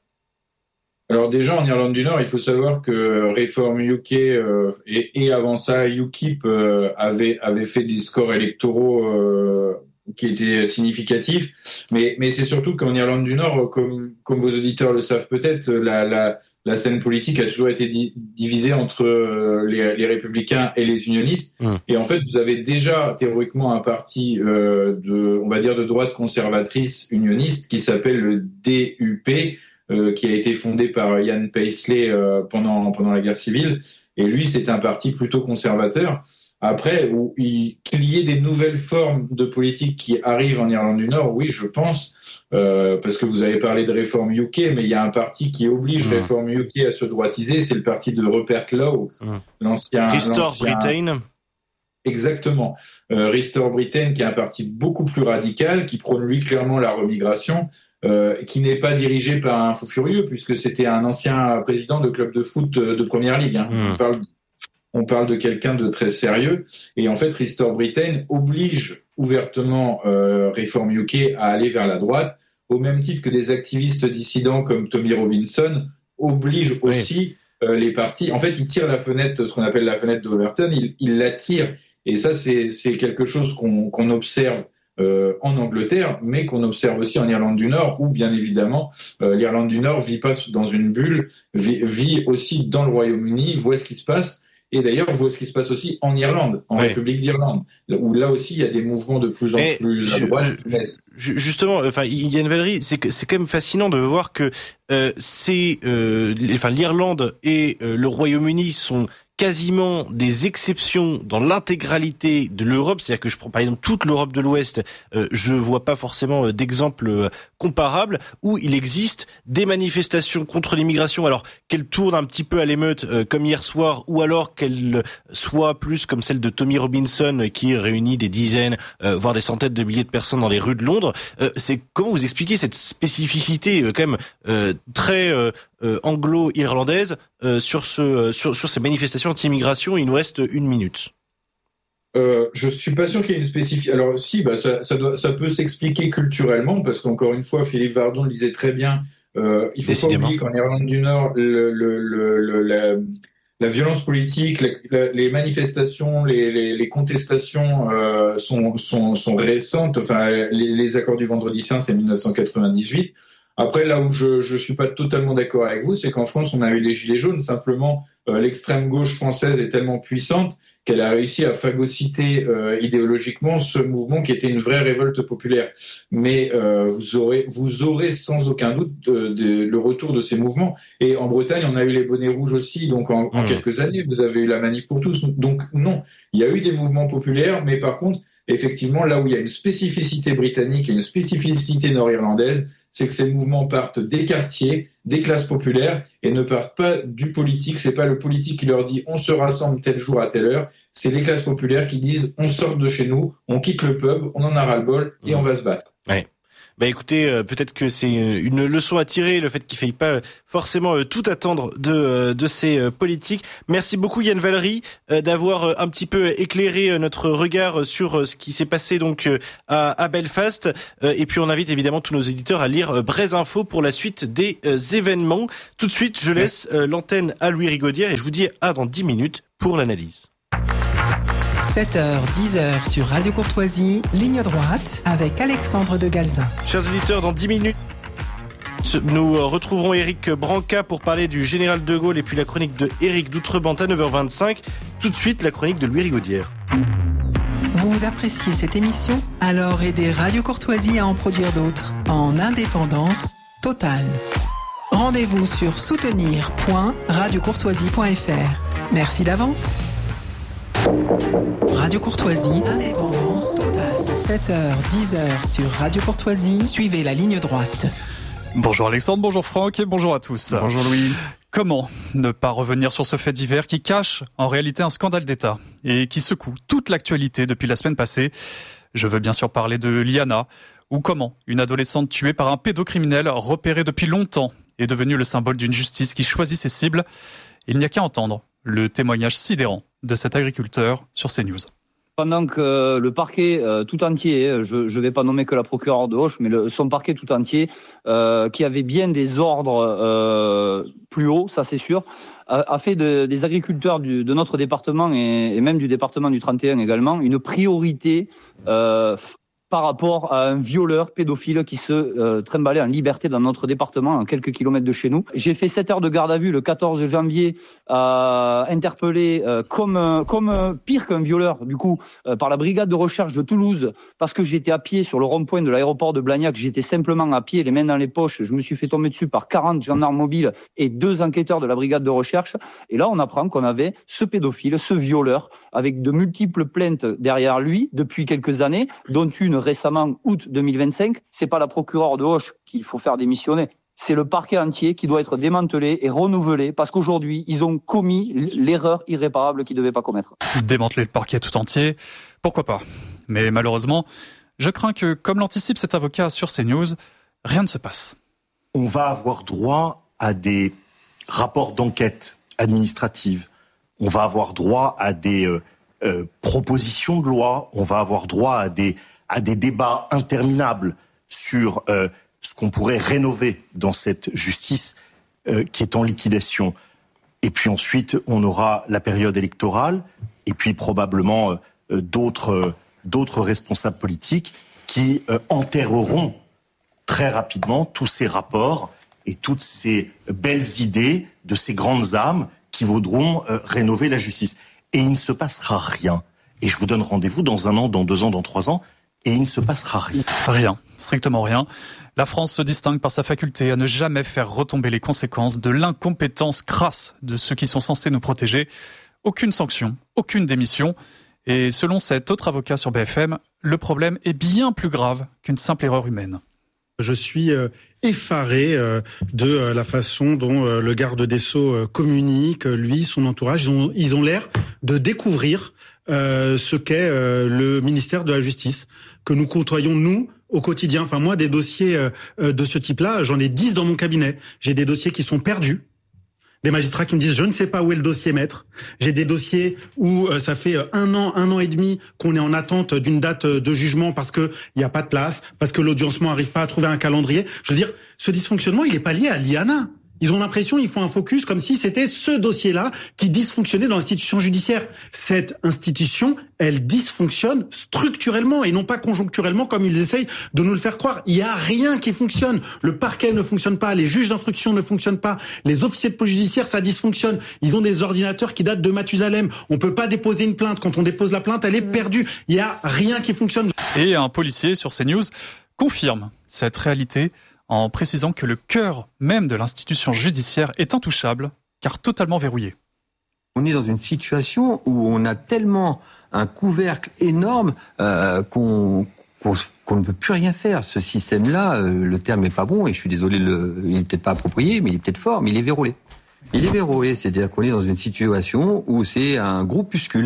Alors déjà en Irlande du Nord, il faut savoir que Reform U K euh, et, et avant ça UKIP euh, avait avait fait des scores électoraux euh, qui étaient significatifs, mais mais c'est surtout qu'en Irlande du Nord, comme comme vos auditeurs le savent peut-être, la la la scène politique a toujours été di- divisée entre les, les républicains et les unionistes. Mmh. Et en fait, vous avez déjà théoriquement un parti euh, de, on va dire, de droite conservatrice unioniste qui s'appelle le D U P, euh, qui a été fondé par Ian Paisley euh, pendant pendant la guerre civile. Et lui, c'est un parti plutôt conservateur. Après, où il, qu'il y ait des nouvelles formes de politique qui arrivent en Irlande du Nord, oui, je pense, euh, parce que vous avez parlé de Reform U K, mais il y a un parti qui oblige mmh. Reform U K à se droitiser, c'est le parti de Rupert Lowe, mmh. l'ancien... Restore l'ancien... Britain. Exactement. Euh, Restore Britain, qui est un parti beaucoup plus radical, qui prône lui clairement la remigration, euh, qui n'est pas dirigé par un fou furieux, puisque c'était un ancien président de club de foot de Première Ligue. Hein. Mmh. On parle On parle de quelqu'un de très sérieux. Et en fait, Restore Britain oblige ouvertement euh, Reform U K à aller vers la droite, au même titre que des activistes dissidents comme Tommy Robinson obligent aussi oui. euh, les partis. En fait, ils tirent la fenêtre, ce qu'on appelle la fenêtre d'Overton, ils, ils la tirent. Et ça, c'est, c'est quelque chose qu'on, qu'on observe euh, en Angleterre, mais qu'on observe aussi en Irlande du Nord, où bien évidemment, euh, l'Irlande du Nord vit pas dans une bulle, vit, vit aussi dans le Royaume-Uni, voit ce qui se passe. Et d'ailleurs, on voit ce qui se passe aussi en Irlande, en oui. République d'Irlande, où là aussi, il y a des mouvements de plus en Mais plus à droite. Je, justement, enfin, Yann Valery, c'est que c'est quand même fascinant de voir que euh, c'est, euh, enfin, l'Irlande et euh, le Royaume-Uni sont quasiment des exceptions dans l'intégralité de l'Europe, c'est-à-dire que je prends par exemple toute l'Europe de l'Ouest, euh, je vois pas forcément euh, d'exemples euh, comparables où il existe des manifestations contre l'immigration, alors qu'elles tournent un petit peu à l'émeute euh, comme hier soir, ou alors qu'elles soient plus comme celle de Tommy Robinson euh, qui réunit des dizaines, euh, voire des centaines de milliers de personnes dans les rues de Londres. Euh, c'est comment vous expliquez cette spécificité euh, quand même euh, très euh, euh, anglo-irlandaise euh, sur ce euh, sur sur ces manifestations anti-immigration? Il nous reste une minute. Euh, je suis pas sûr qu'il y ait une spécificité. Alors si, bah ça, ça doit, ça peut s'expliquer culturellement, parce qu'encore une fois, Philippe Vardon le disait très bien. Euh, il faut Décidément. pas oublier qu'en Irlande du Nord, le, le, le, le la, la violence politique, la, la, les manifestations, les, les, les contestations euh, sont, sont, sont récentes. Enfin, les, les accords du Vendredi Saint, c'est dix-neuf cent quatre-vingt-dix-huit. Après, là où je je suis pas totalement d'accord avec vous, c'est qu'en France, on a eu les gilets jaunes. Simplement, euh, l'extrême gauche française est tellement puissante qu'elle a réussi à phagocyter euh, idéologiquement ce mouvement qui était une vraie révolte populaire. Mais euh, vous aurez vous aurez sans aucun doute de, de, le retour de ces mouvements. Et en Bretagne, on a eu les bonnets rouges aussi. Donc en, en mmh. quelques années, vous avez eu la manif pour tous. Donc non, il y a eu des mouvements populaires, mais par contre, effectivement, là où il y a une spécificité britannique et une spécificité nord-irlandaise, c'est que ces mouvements partent des quartiers, des classes populaires, et ne partent pas du politique. C'est pas le politique qui leur dit on se rassemble tel jour à telle heure. C'est les classes populaires qui disent on sort de chez nous, on quitte le pub, on en a ras-le-bol et mmh. on va se battre. Ouais. Bah écoutez, euh, peut-être que c'est une leçon à tirer, le fait qu'il ne faille pas forcément euh, tout attendre de euh, de ces euh, politiques. Merci beaucoup Yann Valery euh, d'avoir euh, un petit peu éclairé euh, notre regard sur euh, ce qui s'est passé donc euh, à, à Belfast. Euh, et puis on invite évidemment tous nos éditeurs à lire euh, Braise Info pour la suite des euh, événements. Tout de suite, je laisse euh, l'antenne à Louis Rigaudière et je vous dis à dans dix minutes pour l'analyse. sept heures, dix heures sur Radio Courtoisie, ligne droite avec Alexandre de Galzin. Chers auditeurs, dans dix minutes, nous retrouverons Éric Branca pour parler du général de Gaulle et puis la chronique de Éric d'Outrebent à neuf heures vingt-cinq. Tout de suite, la chronique de Louis Rigaudière. Vous appréciez cette émission? Alors aidez Radio Courtoisie à en produire d'autres en indépendance totale. Rendez-vous sur soutenir point radio courtoisie point f r. Merci d'avance. Radio Courtoisie, indépendance totale. sept heures, dix heures sur Radio Courtoisie, suivez la ligne droite. Bonjour Alexandre, bonjour Franck et bonjour à tous. Bonjour Louis. Comment ne pas revenir sur ce fait divers qui cache en réalité un scandale d'État et qui secoue toute l'actualité depuis la semaine passée? Je veux bien sûr parler de Liana, ou comment une adolescente tuée par un pédocriminel repéré depuis longtemps est devenue le symbole d'une justice qui choisit ses cibles. Il n'y a qu'à entendre le témoignage sidérant de cet agriculteur sur CNews. Pendant que le parquet euh, tout entier, je ne vais pas nommer que la procureure de Auch, mais le, son parquet tout entier, euh, qui avait bien des ordres euh, plus hauts, ça c'est sûr, a, a fait de, des agriculteurs du, de notre département et, et même du département du trente et un également une priorité euh, par rapport à un violeur pédophile qui se euh, trimballait en liberté dans notre département, à quelques kilomètres de chez nous. J'ai fait sept heures de garde à vue le quatorze janvier, euh, interpellé euh, comme comme euh, pire qu'un violeur, du coup, euh, par la brigade de recherche de Toulouse, parce que j'étais à pied sur le rond-point de l'aéroport de Blagnac, j'étais simplement à pied, les mains dans les poches, je me suis fait tomber dessus par quarante gendarmes mobiles et deux enquêteurs de la brigade de recherche. Et là, on apprend qu'on avait ce pédophile, ce violeur, avec de multiples plaintes derrière lui depuis quelques années, dont une récemment, août deux mille vingt-cinq, c'est pas la procureure de Auch qu'il faut faire démissionner. C'est le parquet entier qui doit être démantelé et renouvelé parce qu'aujourd'hui, ils ont commis l'erreur irréparable qu'ils ne devaient pas commettre. Démanteler le parquet tout entier, pourquoi pas? Mais malheureusement, je crains que, comme l'anticipe cet avocat sur CNews, rien ne se passe. On va avoir droit à des rapports d'enquête administrative. On va avoir droit à des euh, euh, propositions de loi. On va avoir droit à des à des débats interminables sur euh, ce qu'on pourrait rénover dans cette justice euh, qui est en liquidation. Et puis ensuite, on aura la période électorale et puis probablement euh, d'autres, euh, d'autres responsables politiques qui euh, enterreront très rapidement tous ces rapports et toutes ces belles idées de ces grandes âmes qui voudront euh, rénover la justice. Et il ne se passera rien. Et je vous donne rendez-vous dans un an, dans deux ans, dans trois ans. Et il ne se passera rien. Rien, strictement rien. La France se distingue par sa faculté à ne jamais faire retomber les conséquences de l'incompétence crasse de ceux qui sont censés nous protéger. Aucune sanction, aucune démission. Et selon cet autre avocat sur B F M, le problème est bien plus grave qu'une simple erreur humaine. Je suis euh, effaré euh, de euh, la façon dont euh, le garde des Sceaux euh, communique, lui, son entourage. Ils ont, ils ont l'air de découvrir euh, ce qu'est euh, le ministère de la Justice, que nous côtoyons, nous, au quotidien. Enfin, moi, des dossiers euh, de ce type-là, j'en ai dix dans mon cabinet. J'ai des dossiers qui sont perdus. Des magistrats qui me disent « je ne sais pas où est le dossier, maître ». J'ai des dossiers où euh, ça fait un an, un an et demi qu'on est en attente d'une date de jugement parce que il n'y a pas de place, parce que l'audiencement n'arrive pas à trouver un calendrier. Je veux dire, ce dysfonctionnement, il n'est pas lié à Liana. Ils ont l'impression, ils font un focus comme si c'était ce dossier-là qui dysfonctionnait dans l'institution judiciaire. Cette institution, elle dysfonctionne structurellement et non pas conjoncturellement comme ils essayent de nous le faire croire. Il n'y a rien qui fonctionne. Le parquet ne fonctionne pas, les juges d'instruction ne fonctionnent pas, les officiers de police judiciaire, ça dysfonctionne. Ils ont des ordinateurs qui datent de Mathusalem. On peut pas déposer une plainte. Quand on dépose la plainte, elle est perdue. Il n'y a rien qui fonctionne. Et un policier sur CNews confirme cette réalité en précisant que le cœur même de l'institution judiciaire est intouchable, car totalement verrouillé. On est dans une situation où on a tellement un couvercle énorme euh, qu'on, qu'on, qu'on ne peut plus rien faire. Ce système-là, euh, le terme n'est pas bon, et je suis désolé, le, il n'est peut-être pas approprié, mais il est peut-être fort, mais il est verrouillé. Il est verrouillé, c'est-à-dire qu'on est dans une situation où c'est un groupuscule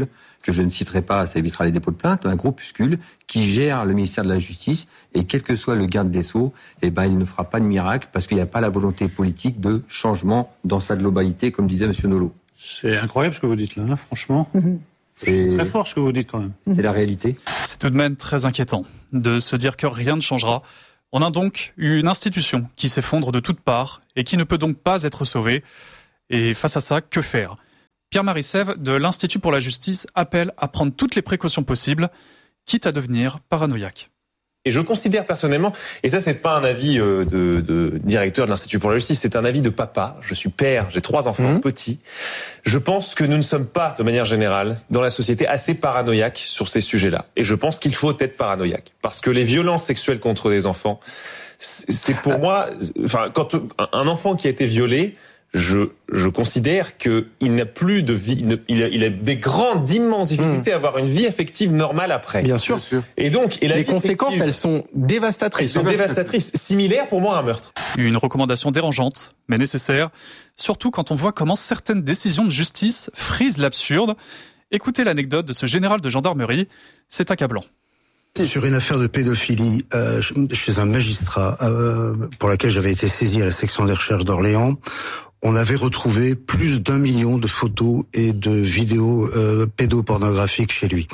que je ne citerai pas, ça évitera les dépôts de plainte, un groupuscule qui gère le ministère de la Justice, et quel que soit le garde des Sceaux, eh ben, il ne fera pas de miracle parce qu'il n'y a pas la volonté politique de changement dans sa globalité, comme disait M. Nolot. C'est incroyable ce que vous dites là, hein, franchement. Mm-hmm. C'est très fort ce que vous dites quand même. C'est la réalité. C'est tout de même très inquiétant de se dire que rien ne changera. On a donc une institution qui s'effondre de toutes parts et qui ne peut donc pas être sauvée. Et face à ça, que faire ? Pierre-Marie Sève de l'Institut pour la justice appelle à prendre toutes les précautions possibles, quitte à devenir paranoïaque. Et je considère personnellement, et ça c'est pas un avis euh, de, de directeur de l'Institut pour la justice, c'est un avis de papa. Je suis père, j'ai trois enfants mmh. petits. Je pense que nous ne sommes pas, de manière générale, dans la société assez paranoïaques sur ces sujets-là. Et je pense qu'il faut être paranoïaque. Parce que les violences sexuelles contre des enfants, c'est pour ah. moi, enfin, quand un enfant qui a été violé, Je, je considère que il n'a plus de vie, il a, il a des grandes, d'immenses difficultés mmh. à avoir une vie affective normale après. Bien sûr. Et donc, et la les conséquences, elles sont dévastatrices. Elles sont dévastatrices, similaires pour moi à un meurtre. Une recommandation dérangeante, mais nécessaire, surtout quand on voit comment certaines décisions de justice frisent l'absurde. Écoutez l'anecdote de ce général de gendarmerie, c'est accablant. Sur une affaire de pédophilie euh, chez un magistrat euh, pour laquelle j'avais été saisi à la section des recherches d'Orléans, on avait retrouvé plus d'un million de photos et de vidéos euh, pédopornographiques chez lui.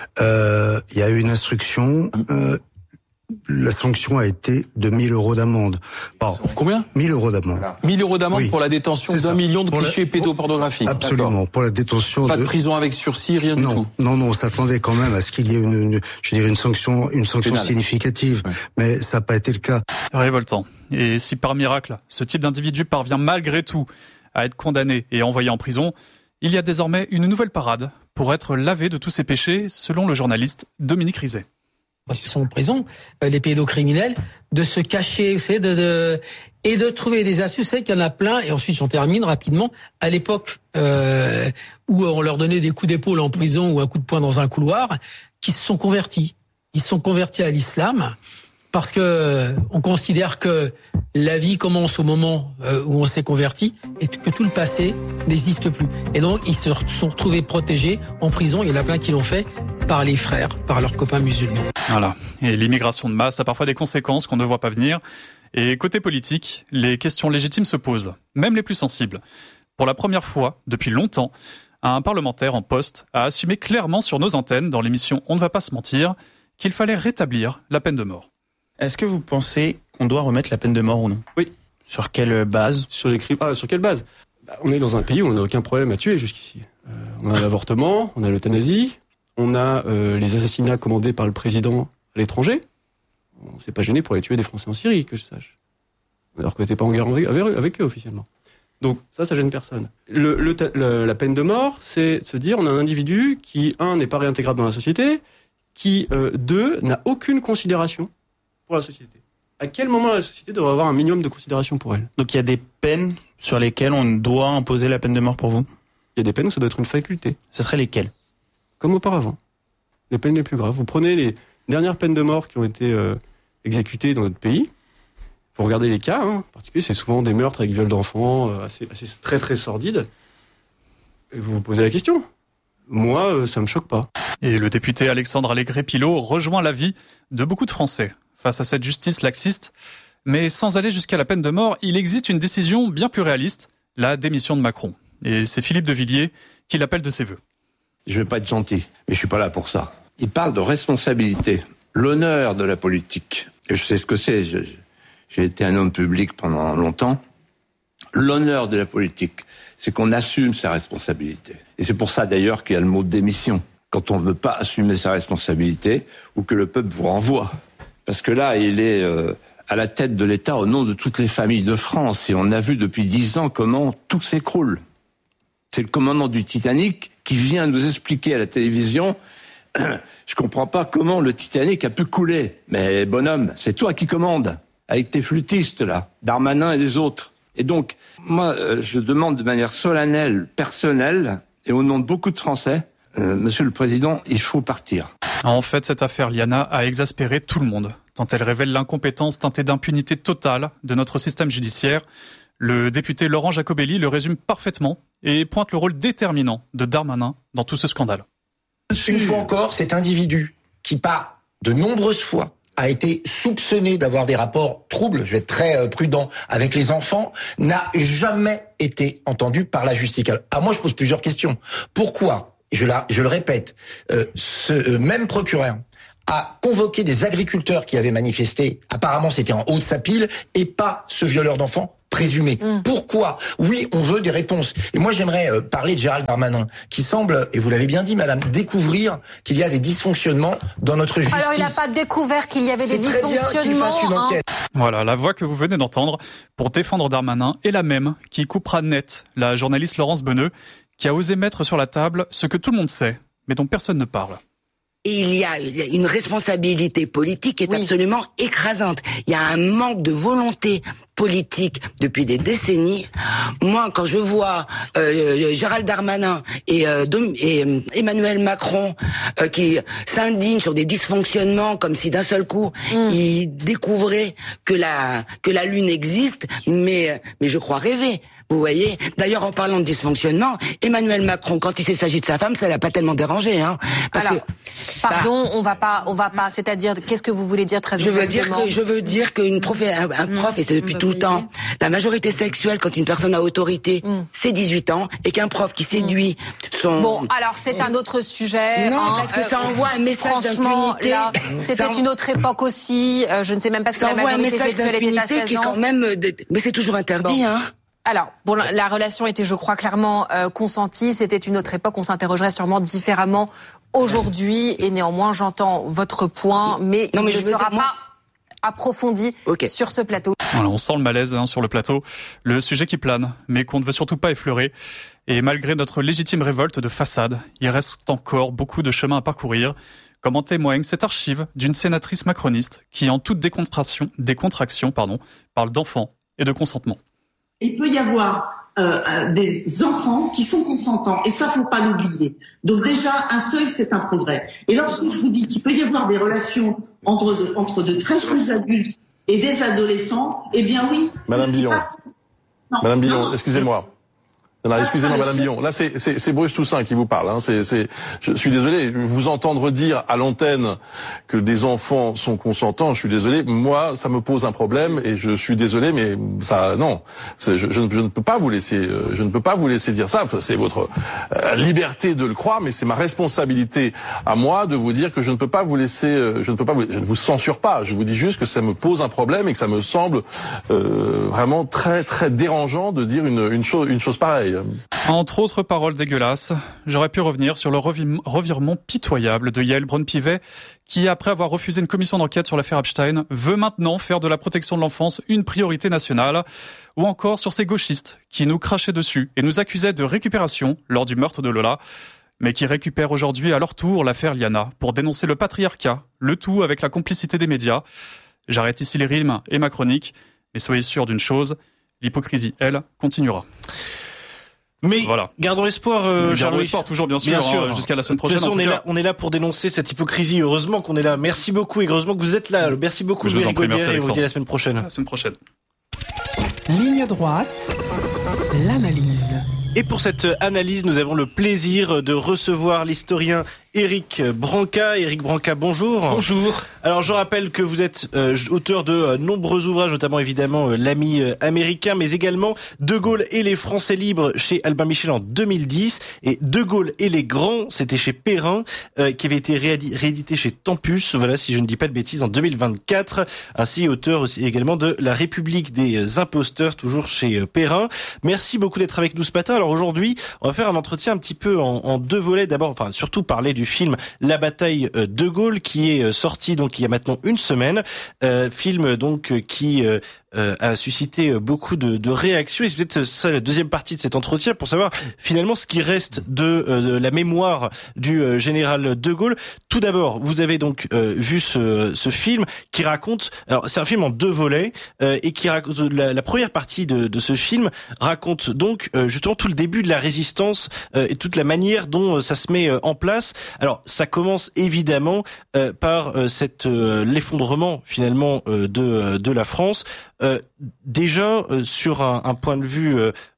Euh, il y a eu une instruction. Euh, La sanction a été de mille euros d'amende. Bon, combien ? mille euros d'amende. Voilà. mille euros d'amende oui. pour la détention d'un million de clichés la... pédopornographiques. Absolument, D'accord. pour la détention. Pas de, de prison avec sursis, rien non, du tout. Non, non, on s'attendait quand même à ce qu'il y ait une, une je veux dire, une sanction, une sanction Pénale. significative, ouais. mais ça n'a pas été le cas. Révoltant. Et si par miracle, ce type d'individu parvient malgré tout à être condamné et envoyé en prison, il y a désormais une nouvelle parade pour être lavé de tous ses péchés, selon le journaliste Dominique Rizet. Ils sont en prison, les pédocriminels, de se cacher, vous savez, de, de, et de trouver des astuces. Vous savez qu'il y en a plein, et ensuite j'en termine rapidement. À l'époque euh, où on leur donnait des coups d'épaule en prison ou un coup de poing dans un couloir, qui se sont convertis. Ils se sont convertis à l'islam parce que on considère que la vie commence au moment où on s'est converti et que tout le passé n'existe plus. Et donc ils se sont retrouvés protégés en prison. Il y en a plein qui l'ont fait par les frères, par leurs copains musulmans. Voilà. Et l'immigration de masse a parfois des conséquences qu'on ne voit pas venir. Et côté politique, les questions légitimes se posent, même les plus sensibles. Pour la première fois, depuis longtemps, un parlementaire en poste a assumé clairement sur nos antennes, dans l'émission On ne va pas se mentir, qu'il fallait rétablir la peine de mort. Est-ce que vous pensez qu'on doit remettre la peine de mort ou non ? Oui. Sur quelle base ? Sur les crimes. Ah, sur quelle base ? Bah, on est dans un pays où on n'a aucun problème à tuer jusqu'ici. Euh, on a l'avortement, on a l'euthanasie, on a euh, les assassinats commandés par le président à l'étranger. On s'est pas gêné pour aller tuer des Français en Syrie, que je sache. Alors qu'on n'était pas en guerre avec, avec eux officiellement. Donc ça, ça gêne personne. Le, le, le, la peine de mort, c'est de se dire on a un individu qui, un, n'est pas réintégrable dans la société, qui, euh, deux, n'a aucune considération pour la société. À quel moment la société devrait avoir un minimum de considération pour elle ? Donc il y a des peines sur lesquelles on doit imposer la peine de mort pour vous ? Il y a des peines où ça doit être une faculté. Ce seraient lesquelles ? Comme auparavant. Les peines les plus graves. Vous prenez les dernières peines de mort qui ont été euh, exécutées dans notre pays. Vous regardez les cas, hein, en particulier, c'est souvent des meurtres avec viol d'enfants, euh, assez, assez très très sordides. Et vous vous posez la question. Moi, euh, ça me choque pas. Et le député Alexandre Allègre-Pilot rejoint l'avis de beaucoup de Français face à cette justice laxiste. Mais sans aller jusqu'à la peine de mort, il existe une décision bien plus réaliste, la démission de Macron. Et c'est Philippe de Villiers qui l'appelle de ses voeux. Je vais pas être gentil, mais je suis pas là pour ça. Il parle de responsabilité, l'honneur de la politique. Et je sais ce que c'est, je, j'ai été un homme public pendant longtemps. L'honneur de la politique, c'est qu'on assume sa responsabilité. Et c'est pour ça d'ailleurs qu'il y a le mot démission. Quand on veut pas assumer sa responsabilité, ou que le peuple vous renvoie. Parce que là, il est euh, à la tête de l'État au nom de toutes les familles de France. Et on a vu depuis dix ans comment tout s'écroule. C'est le commandant du Titanic qui vient nous expliquer à la télévision « Je comprends pas comment le Titanic a pu couler. Mais bonhomme, c'est toi qui commandes, avec tes flûtistes là, Darmanin et les autres. » Et donc, moi, je demande de manière solennelle, personnelle, et au nom de beaucoup de Français, euh, Monsieur le Président, il faut partir. En fait, cette affaire Liana a exaspéré tout le monde, tant elle révèle l'incompétence teintée d'impunité totale de notre système judiciaire. Le député Laurent Jacobelli le résume parfaitement et pointe le rôle déterminant de Darmanin dans tout ce scandale. Une fois encore, cet individu qui, par de nombreuses fois, a été soupçonné d'avoir des rapports troubles, je vais être très prudent, avec les enfants, n'a jamais été entendu par la justice. Alors moi, je pose plusieurs questions. Pourquoi, je, la, je le répète, euh, ce euh, même procureur a convoqué des agriculteurs qui avaient manifesté, apparemment c'était en haut de sa pile, et pas ce violeur d'enfants présumé. Mmh. Pourquoi ? Oui, on veut des réponses. Et moi, j'aimerais euh, parler de Gérald Darmanin, qui semble, et vous l'avez bien dit, madame, découvrir qu'il y a des dysfonctionnements dans notre justice. Alors, il n'a pas découvert qu'il y avait C'est des très bien dysfonctionnements. qu'il fasse une enquête. Hein. Voilà, la voix que vous venez d'entendre pour défendre Darmanin est la même qui coupera net la journaliste Laurence Beneux, qui a osé mettre sur la table ce que tout le monde sait, mais dont personne ne parle. Et il y a une responsabilité politique qui est oui. absolument écrasante. Il y a un manque de volonté politique depuis des décennies. Moi, quand je vois euh, Gérald Darmanin et, euh, et euh, Emmanuel Macron euh, qui s'indignent sur des dysfonctionnements comme si d'un seul coup mm. ils découvraient que la que la Lune existe, mais mais je crois rêver. Vous voyez. D'ailleurs, en parlant de dysfonctionnement, Emmanuel Macron, quand il s'agit de sa femme, ça l'a pas tellement dérangé, hein. Parce Alors, que, pardon, bah, on va pas, on va pas. C'est-à-dire, qu'est-ce que vous voulez dire très je exactement ? veux dire que je veux dire qu'une prof, un, un prof, mmh. et c'est depuis mmh. tout le temps, la majorité sexuelle quand une personne a autorité, mmh. c'est dix-huit ans, et qu'un prof qui séduit son. Bon, alors c'est un autre sujet. Non, hein, parce que ça euh, envoie un message d'impunité. Là, c'était ça une autre époque aussi. Euh, je ne sais même pas si ça la majorité sexuelle était à seize ans. Qui est quand même, mais c'est toujours interdit, bon. hein. Alors, bon, la relation était, je crois, clairement euh, consentie. C'était une autre époque. On s'interrogerait sûrement différemment aujourd'hui. Et néanmoins, j'entends votre point, mais non, mais il ne sera dire, pas moi... approfondi okay. sur ce plateau. Voilà, on sent le malaise hein, sur le plateau. Le sujet qui plane, mais qu'on ne veut surtout pas effleurer. Et malgré notre légitime révolte de façade, il reste encore beaucoup de chemin à parcourir. Comme en témoigne cette archive d'une sénatrice macroniste qui, en toute décontraction, décontraction, pardon, parle d'enfants et de consentement. Il peut y avoir euh, des enfants qui sont consentants, et ça, faut pas l'oublier. Donc déjà, un seuil, c'est un progrès. Et lorsque je vous dis qu'il peut y avoir des relations entre de, entre de très jeunes adultes et des adolescents, eh bien oui. Madame Billon, non, Madame Billon, excusez-moi. Non, excusez-moi, Madame Billon. Là, c'est, c'est, c'est Bruce Toussaint qui vous parle. Hein. C'est, c'est, je suis désolé. Vous entendre dire à l'antenne que des enfants sont consentants, je suis désolé. Moi, ça me pose un problème et je suis désolé, mais ça, non. C'est, je, je, je ne peux pas vous laisser, je ne peux pas vous laisser dire ça. C'est votre euh, liberté de le croire, mais c'est ma responsabilité à moi de vous dire que je ne peux pas vous laisser, euh, je ne peux pas, vous, je ne vous censure pas. Je vous dis juste que ça me pose un problème et que ça me semble euh, vraiment très, très dérangeant de dire une, une chose, une chose pareille. Entre autres paroles dégueulasses, j'aurais pu revenir sur le revirement pitoyable de Yael Braun-Pivet, qui, après avoir refusé une commission d'enquête sur l'affaire Epstein, veut maintenant faire de la protection de l'enfance une priorité nationale, ou encore sur ces gauchistes qui nous crachaient dessus et nous accusaient de récupération lors du meurtre de Lola, mais qui récupèrent aujourd'hui à leur tour l'affaire Liana pour dénoncer le patriarcat, le tout avec la complicité des médias. J'arrête ici les rimes et ma chronique, mais soyez sûrs d'une chose, l'hypocrisie, elle, continuera. Mais voilà. Gardons espoir, euh, gardons espoir toujours bien sûr, bien sûr. Hein, jusqu'à la semaine prochaine. De toute façon, on est là, on est là pour dénoncer cette hypocrisie. Heureusement qu'on est là. Merci beaucoup et heureusement que vous êtes là. Merci beaucoup, Louis Rigaudière, et on vous dit à la semaine prochaine. À la semaine prochaine. Ligne droite, l'analyse. Et pour cette analyse, nous avons le plaisir de recevoir l'historien Éric Branca. Éric Branca, bonjour. Bonjour. Alors, je rappelle que vous êtes euh, auteur de euh, nombreux ouvrages, notamment évidemment euh, L'Ami euh, américain, mais également De Gaulle et les Français libres chez Albin Michel en deux mille dix, et De Gaulle et les grands, c'était chez Perrin, euh, qui avait été réédi- réédité chez Tempus, voilà, si je ne dis pas de bêtises, en deux mille vingt-quatre. Ainsi, auteur aussi également de La République des imposteurs, toujours chez euh, Perrin. Merci beaucoup d'être avec nous ce matin. Alors aujourd'hui, on va faire un entretien un petit peu en, en deux volets. D'abord, enfin surtout parler du film La bataille de Gaulle, qui est sorti donc il y a maintenant une semaine, euh, film donc qui euh, euh, a suscité beaucoup de, de réactions, et c'est peut-être ça la deuxième partie de cet entretien pour savoir finalement ce qui reste de, euh, de la mémoire du euh, général de Gaulle. Tout d'abord, vous avez donc euh, vu ce, ce film qui raconte, alors c'est un film en deux volets, euh, et qui raconte la, la première partie de, de ce film raconte donc euh, justement tout le début de la résistance euh, et toute la manière dont euh, ça se met euh, en place. Alors ça commence évidemment euh, par euh, cette euh, l'effondrement finalement euh, de de la France. Euh, déjà euh, sur un, un point de vue euh,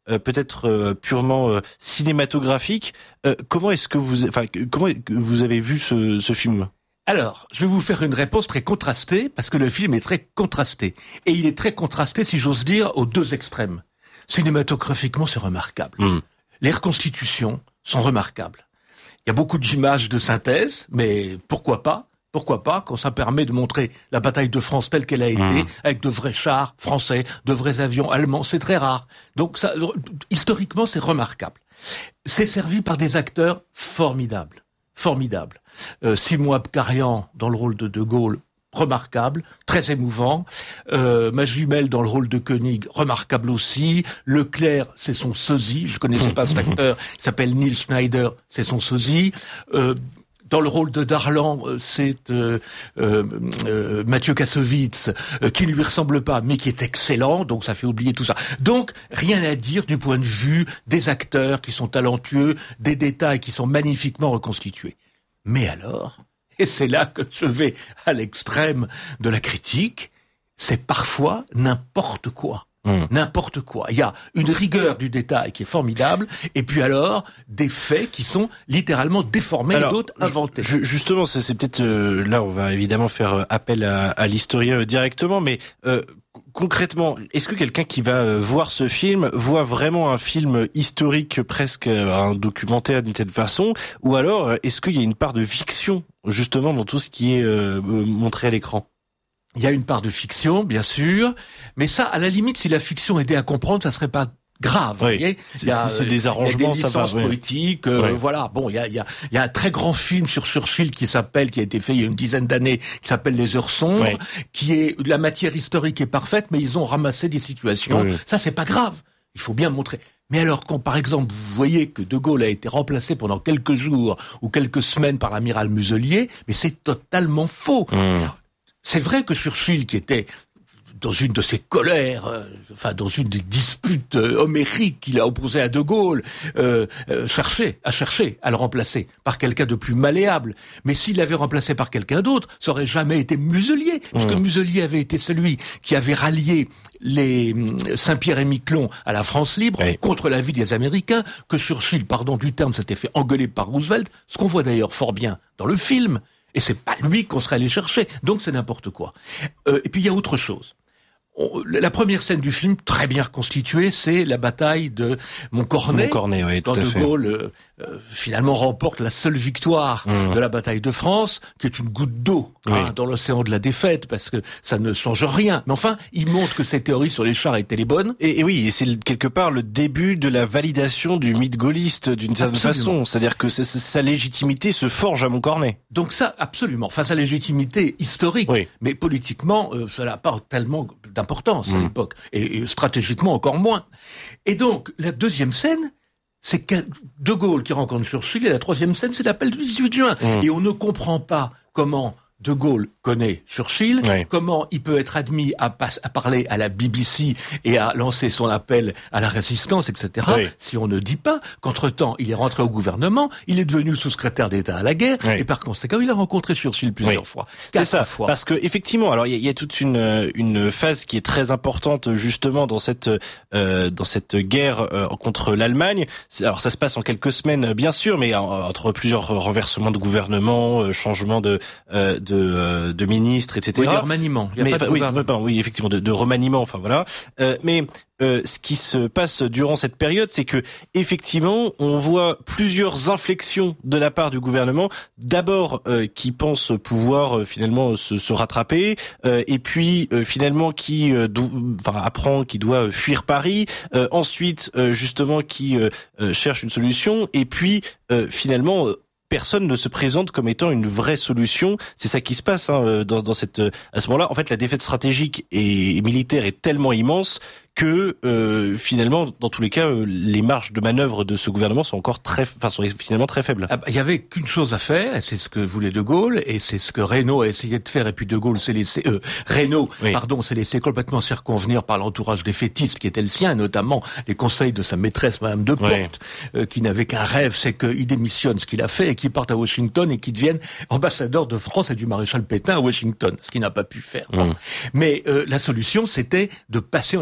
euh, peut-être euh, purement euh, cinématographique. Euh, comment est-ce que vous, enfin, comment vous avez vu ce, ce film ? Alors, je vais vous faire une réponse très contrastée, parce que le film est très contrasté. Et il est très contrasté, si j'ose dire, aux deux extrêmes. Cinématographiquement, c'est remarquable. Mmh. Les reconstitutions sont remarquables. Il y a beaucoup d'images de synthèse, mais pourquoi pas ? Pourquoi pas, quand ça permet de montrer la bataille de France telle qu'elle a été, mmh. avec de vrais chars français, de vrais avions allemands, c'est très rare. Donc, ça, historiquement, c'est remarquable. C'est servi par des acteurs formidables. Formidable. Euh, Simon Abkarian dans le rôle de De Gaulle, remarquable, très émouvant. Euh, ma jumelle dans le rôle de Koenig, remarquable aussi. Leclerc, c'est son sosie. Je connaissais pas cet acteur. Il s'appelle Neil Schneider, c'est son sosie. Euh, Dans le rôle de Darlan, c'est euh, euh, euh, Mathieu Kassovitz, euh, qui ne lui ressemble pas, mais qui est excellent, donc ça fait oublier tout ça. Donc, rien à dire du point de vue des acteurs qui sont talentueux, des détails qui sont magnifiquement reconstitués. Mais alors, et c'est là que je vais à l'extrême de la critique, c'est parfois n'importe quoi. Mmh. N'importe quoi. Il y a une rigueur du détail qui est formidable, et puis alors des faits qui sont littéralement déformés alors, et d'autres inventés. Ju- justement, c'est, c'est peut-être euh, là on va évidemment faire appel à, à l'historien directement, mais euh, concrètement, est-ce que quelqu'un qui va euh, voir ce film voit vraiment un film historique, presque euh, un documentaire d'une telle façon, ou alors est-ce qu'il y a une part de fiction justement dans tout ce qui est euh, montré à l'écran ? Il y a une part de fiction, bien sûr, mais ça, à la limite, si la fiction aidait à comprendre, ça serait pas grave. Oui. Vous voyez, il y a, c'est des arrangements, il y a des licences ça va, poétiques. Oui. Euh, oui. Voilà. Bon, il y a, il y a, il y a un très grand film sur Churchill qui s'appelle, qui a été fait il y a une dizaine d'années, qui s'appelle Les Heures sombres, oui. qui est la matière historique est parfaite, mais ils ont ramassé des situations. Oui. Ça, c'est pas grave. Il faut bien montrer. Mais alors, quand par exemple vous voyez que De Gaulle a été remplacé pendant quelques jours ou quelques semaines par l'amiral Muselier, mais c'est totalement faux. Mmh. C'est vrai que Churchill, qui était dans une de ses colères, euh, enfin dans une des disputes euh, homériques qu'il a opposées à De Gaulle, euh, euh, cherchait, a cherché à le remplacer par quelqu'un de plus malléable. Mais s'il l'avait remplacé par quelqu'un d'autre, ça aurait jamais été Muselier, parce mmh. que Muselier avait été celui qui avait rallié les Saint-Pierre et Miquelon à la France libre oui. contre l'avis des Américains, que Churchill, pardon du terme, s'était fait engueuler par Roosevelt, ce qu'on voit d'ailleurs fort bien dans le film. Et c'est pas lui qu'on serait allé chercher. Donc c'est n'importe quoi. Euh, et puis il y a autre chose. On, la première scène du film, très bien reconstituée, c'est la bataille de Montcornet. Montcornet, oui, tout quand à De fait. Gaulle euh, euh, finalement remporte la seule victoire mmh. de la bataille de France, qui est une goutte d'eau oui. hein, dans l'océan de la défaite, parce que ça ne change rien. Mais enfin, il montre que ses théories sur les chars étaient les bonnes. Et, et oui, et c'est quelque part le début de la validation du mythe gaulliste d'une certaine façon. C'est-à-dire que c'est, c'est, sa légitimité se forge à Montcornet. Donc ça, absolument. Enfin, sa légitimité historique, oui. mais politiquement, euh, ça n'a pas tellement d'importance mmh. à l'époque, et, et stratégiquement encore moins. Et donc, la deuxième scène, c'est De Gaulle qui rencontre Churchill, et la troisième scène, c'est l'appel du dix-huit juin. Mmh. Et on ne comprend pas comment De Gaulle connaît Churchill, oui. comment il peut être admis à, pas, à parler à la B B C et à lancer son appel à la résistance, et cetera, oui. si on ne dit pas qu'entre-temps, il est rentré au gouvernement, il est devenu sous-secrétaire d'État à la guerre, oui. et par conséquent, il a rencontré Churchill plusieurs oui. fois. C'est ça, fois. Parce que effectivement, alors il y, y a toute une, une phase qui est très importante justement dans cette, euh, dans cette guerre euh, contre l'Allemagne. C'est, alors ça se passe en quelques semaines, bien sûr, mais euh, entre plusieurs renversements de gouvernement, euh, changements de, euh, de, euh, de ministres, et cetera. Oui, de remaniement. Il y a mais, pas de oui, pardon, oui, effectivement, de, de remaniement. Enfin voilà. Euh, mais euh, ce qui se passe durant cette période, c'est que effectivement, on voit plusieurs inflexions de la part du gouvernement. D'abord, euh, qui pense pouvoir euh, finalement se, se rattraper, euh, et puis euh, finalement qui, euh, do- enfin, apprend qu'il doit fuir Paris. Euh, ensuite, euh, justement, qui euh, euh, cherche une solution, et puis euh, finalement. Euh, Personne ne se présente comme étant une vraie solution. C'est ça qui se passe hein, dans, dans cette, à ce moment-là. En fait, la défaite stratégique et militaire est tellement immense que euh, finalement, dans tous les cas, euh, les marges de manœuvre de ce gouvernement sont encore très, enfin, sont finalement très faibles. Ah bah, il y avait qu'une chose à faire, c'est ce que voulait De Gaulle, et c'est ce que Reynaud a essayé de faire, et puis De Gaulle s'est laissé, euh, Reynaud, oui. pardon, s'est laissé complètement circonvenir par l'entourage des fétistes qui était le sien, notamment les conseils de sa maîtresse, Madame de Porte, oui. euh, qui n'avait qu'un rêve, c'est qu'il démissionne, ce qu'il a fait, et qu'il parte à Washington et qu'il devienne ambassadeur de France et du maréchal Pétain à Washington, ce qu'il n'a pas pu faire. Mmh. Bon. Mais euh, la solution, c'était de passer en Afrique du Nord.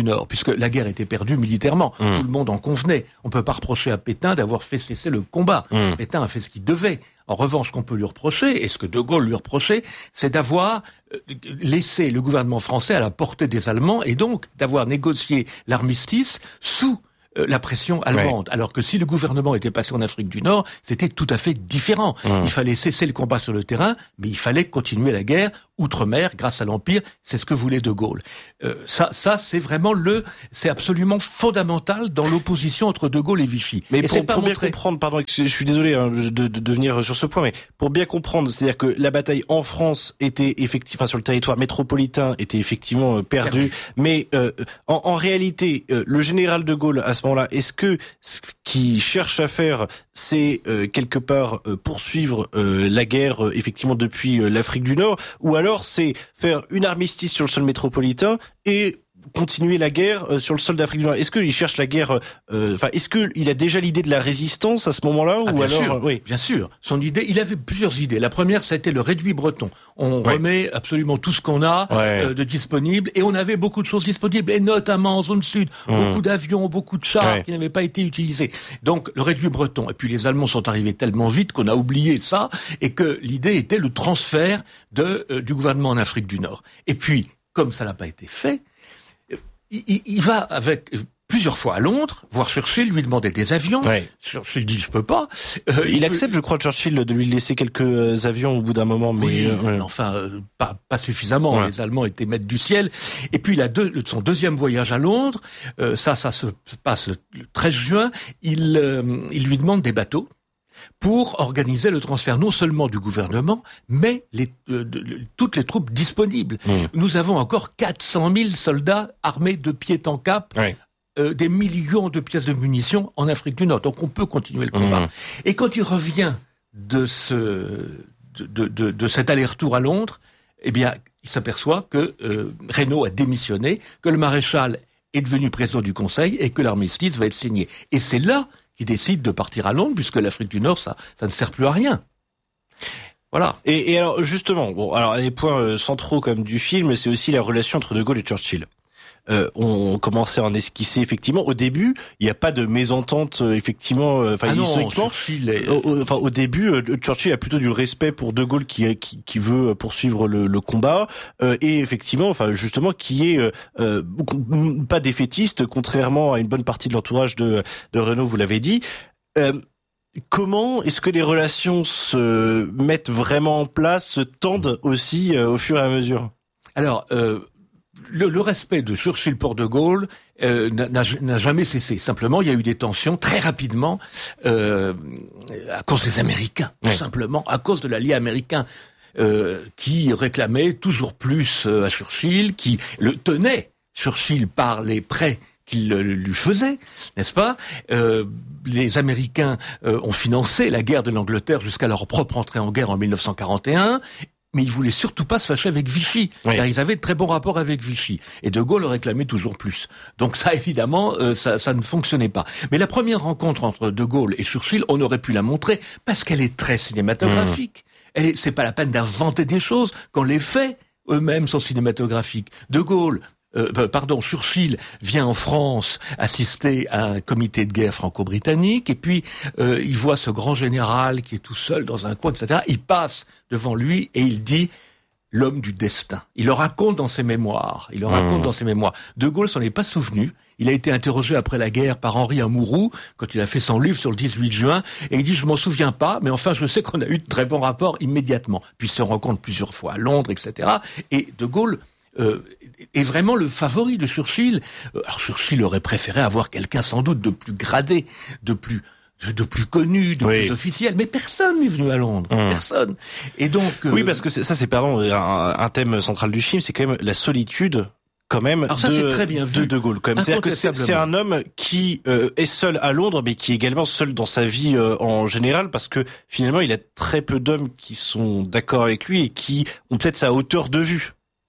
Nord, puisque la guerre était perdue militairement. Mmh. Tout le monde en convenait. On peut pas reprocher à Pétain d'avoir fait cesser le combat. Mmh. Pétain a fait ce qu'il devait. En revanche, ce qu'on peut lui reprocher, et ce que De Gaulle lui reprochait, c'est d'avoir laissé le gouvernement français à la portée des Allemands, et donc d'avoir négocié l'armistice sous la pression allemande. Ouais. Alors que si le gouvernement était passé en Afrique du Nord, c'était tout à fait différent. Mmh. Il fallait cesser le combat sur le terrain, mais il fallait continuer la guerre outre-mer grâce à l'Empire. C'est ce que voulait De Gaulle. Euh, ça, ça, c'est vraiment le, c'est absolument fondamental dans l'opposition entre De Gaulle et Vichy. Mais et pour, pas pour bien montré... comprendre, pardon, je suis désolé hein, de, de, de venir sur ce point, mais pour bien comprendre, c'est-à-dire que la bataille en France était effectivement, enfin, sur le territoire métropolitain était effectivement euh, perdue, Perdu. mais euh, en, en réalité, euh, le général De Gaulle à ce moment-là, est-ce que ce qu'il cherche à faire, c'est euh, quelque part euh, poursuivre euh, la guerre euh, effectivement depuis euh, l'Afrique du Nord, ou alors c'est faire une armistice sur le sol métropolitain et continuer la guerre euh, sur le sol d'Afrique du Nord? Est-ce qu'il cherche la guerre, euh, enfin, est-ce qu'il a déjà l'idée de la résistance à ce moment-là, ah, ou bien alors, sûr, euh, oui. Bien sûr. Son idée, il avait plusieurs idées. La première, c'était le réduit breton. On ouais. remet absolument tout ce qu'on a ouais. euh, de disponible, et on avait beaucoup de choses disponibles, et notamment en zone sud, mmh. beaucoup d'avions, beaucoup de chars ouais. qui n'avaient pas été utilisés. Donc, le réduit breton. Et puis, les Allemands sont arrivés tellement vite qu'on a oublié ça, et que l'idée était le transfert de, euh, du gouvernement en Afrique du Nord. Et puis, comme ça n'a pas été fait, Il, il va avec plusieurs fois à Londres voir Churchill, lui demander des avions. Ouais. Churchill dit je peux pas. Euh, il, il accepte, peut... je crois, Churchill de lui laisser quelques avions au bout d'un moment, mais oui, euh, ouais. enfin euh, pas pas suffisamment. Ouais. Les Allemands étaient maîtres du ciel. Et puis il a deux, son deuxième voyage à Londres. Euh, ça, ça se passe le, le treize juin. Il euh, il lui demande des bateaux pour organiser le transfert non seulement du gouvernement, mais les, euh, de, de, toutes les troupes disponibles. Mmh. Nous avons encore quatre cent mille soldats armés de pied en cap, ouais. euh, des millions de pièces de munitions en Afrique du Nord. Donc on peut continuer le combat. Mmh. Et quand il revient de ce de, de, de, de cet aller-retour à Londres, eh bien, il s'aperçoit que euh, Reynaud a démissionné, que le maréchal est devenu président du Conseil et que l'armistice va être signé. Et c'est là qui décide de partir à Londres, puisque l'Afrique du Nord, ça, ça ne sert plus à rien. Voilà. Et, et alors, justement, bon, alors les points euh, centraux comme du film, c'est aussi la relation entre De Gaulle et Churchill. Euh, on, on commençait à en esquisser effectivement. Au début, il n'y a pas de mésentente euh, effectivement. Enfin, euh, ah historiquement, est... au, au, enfin, au début, euh, Churchill a plutôt du respect pour De Gaulle qui qui, qui veut poursuivre le, le combat euh, et effectivement, enfin justement, qui est euh, pas défaitiste, contrairement à une bonne partie de l'entourage de de Reynaud, vous l'avez dit. Euh, Comment est-ce que les relations se mettent vraiment en place, se tendent aussi euh, au fur et à mesure? Alors. Euh... Le, le respect de Churchill pour De Gaulle euh, n'a, n'a jamais cessé. Simplement, il y a eu des tensions très rapidement euh, à cause des Américains, tout oui. simplement, à cause de l'allié américain euh, qui réclamait toujours plus euh, à Churchill, qui le tenait, Churchill, par les prêts qu'il lui faisait, n'est-ce pas? euh, Les Américains euh, ont financé la guerre de l'Angleterre jusqu'à leur propre entrée en guerre en mille neuf cent quarante et un. Mais ils voulaient surtout pas se fâcher avec Vichy, oui. car ils avaient de très bons rapports avec Vichy. Et De Gaulle réclamait toujours plus. Donc ça, évidemment, euh, ça, ça ne fonctionnait pas. Mais la première rencontre entre De Gaulle et Churchill, on aurait pu la montrer parce qu'elle est très cinématographique. Mmh. Elle est, c'est pas la peine d'inventer des choses quand les faits eux-mêmes sont cinématographiques. De Gaulle. Euh, pardon, Churchill vient en France assister à un comité de guerre franco-britannique et puis euh, il voit ce grand général qui est tout seul dans un coin, et cetera. Il passe devant lui et il dit « l'homme du destin ». Il le raconte dans ses mémoires. Il le raconte mmh. dans ses mémoires. De Gaulle s'en est pas souvenu. Il a été interrogé après la guerre par Henri Amouroux, quand il a fait son livre sur le dix-huit juin, et il dit « je m'en souviens pas, mais enfin je sais qu'on a eu de très bons rapports immédiatement ». Puis il se rencontre plusieurs fois à Londres, et cetera. Et De Gaulle Euh, est vraiment le favori de Churchill. Alors Churchill aurait préféré avoir quelqu'un sans doute de plus gradé, de plus de plus connu, de oui. plus officiel, mais personne n'est venu à Londres, mmh. personne. Et donc euh... oui, parce que c'est, ça c'est pardon un, un thème central du film, c'est quand même la solitude. Quand même Alors ça, de, c'est très bien vu. de De Gaulle. Quand même. C'est-à-dire que c'est, c'est un homme qui euh, est seul à Londres, mais qui est également seul dans sa vie euh, en général, parce que finalement, il a très peu d'hommes qui sont d'accord avec lui et qui ont peut-être sa hauteur de vue.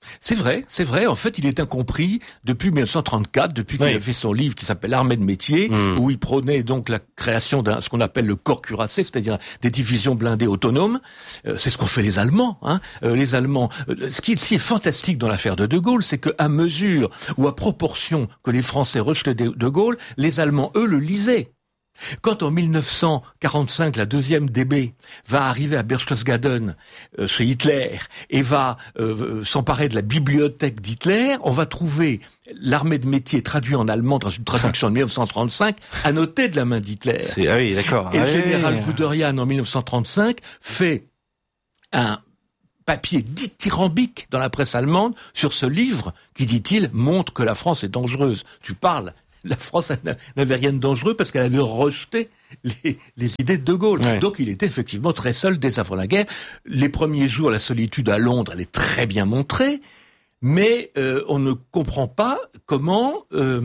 C'est vrai, c'est vrai. En fait, il est incompris depuis mille neuf cent trente-quatre, depuis qu'il oui. a fait son livre qui s'appelle Armée de métier, mmh. où il prônait donc la création d'un ce qu'on appelle le corps cuirassé, c'est-à-dire des divisions blindées autonomes. Euh, c'est ce qu'ont fait les Allemands. Hein. Euh, les Allemands. Euh, ce, qui, ce qui est fantastique dans l'affaire de De Gaulle, c'est qu'à mesure ou à proportion que les Français rejetaient De Gaulle, les Allemands, eux, le lisaient. Quand en mille neuf cent quarante-cinq, la deuxième D B va arriver à Berchtesgaden euh, chez Hitler et va euh, s'emparer de la bibliothèque d'Hitler, on va trouver l'armée de métier traduit en allemand dans une traduction de mille neuf cent trente-cinq, annotée de la main d'Hitler. C'est, ah oui, d'accord. Et ah le oui, général oui. Guderian, en mille neuf cent trente-cinq, fait un papier dithyrambique dans la presse allemande sur ce livre qui, dit-il, montre que la France est dangereuse. Tu parles. La France n'avait rien de dangereux parce qu'elle avait rejeté les, les idées de De Gaulle. Ouais. Donc il était effectivement très seul dès avant la guerre. Les premiers jours, la solitude à Londres, elle est très bien montrée. Mais euh, on ne comprend pas comment, euh,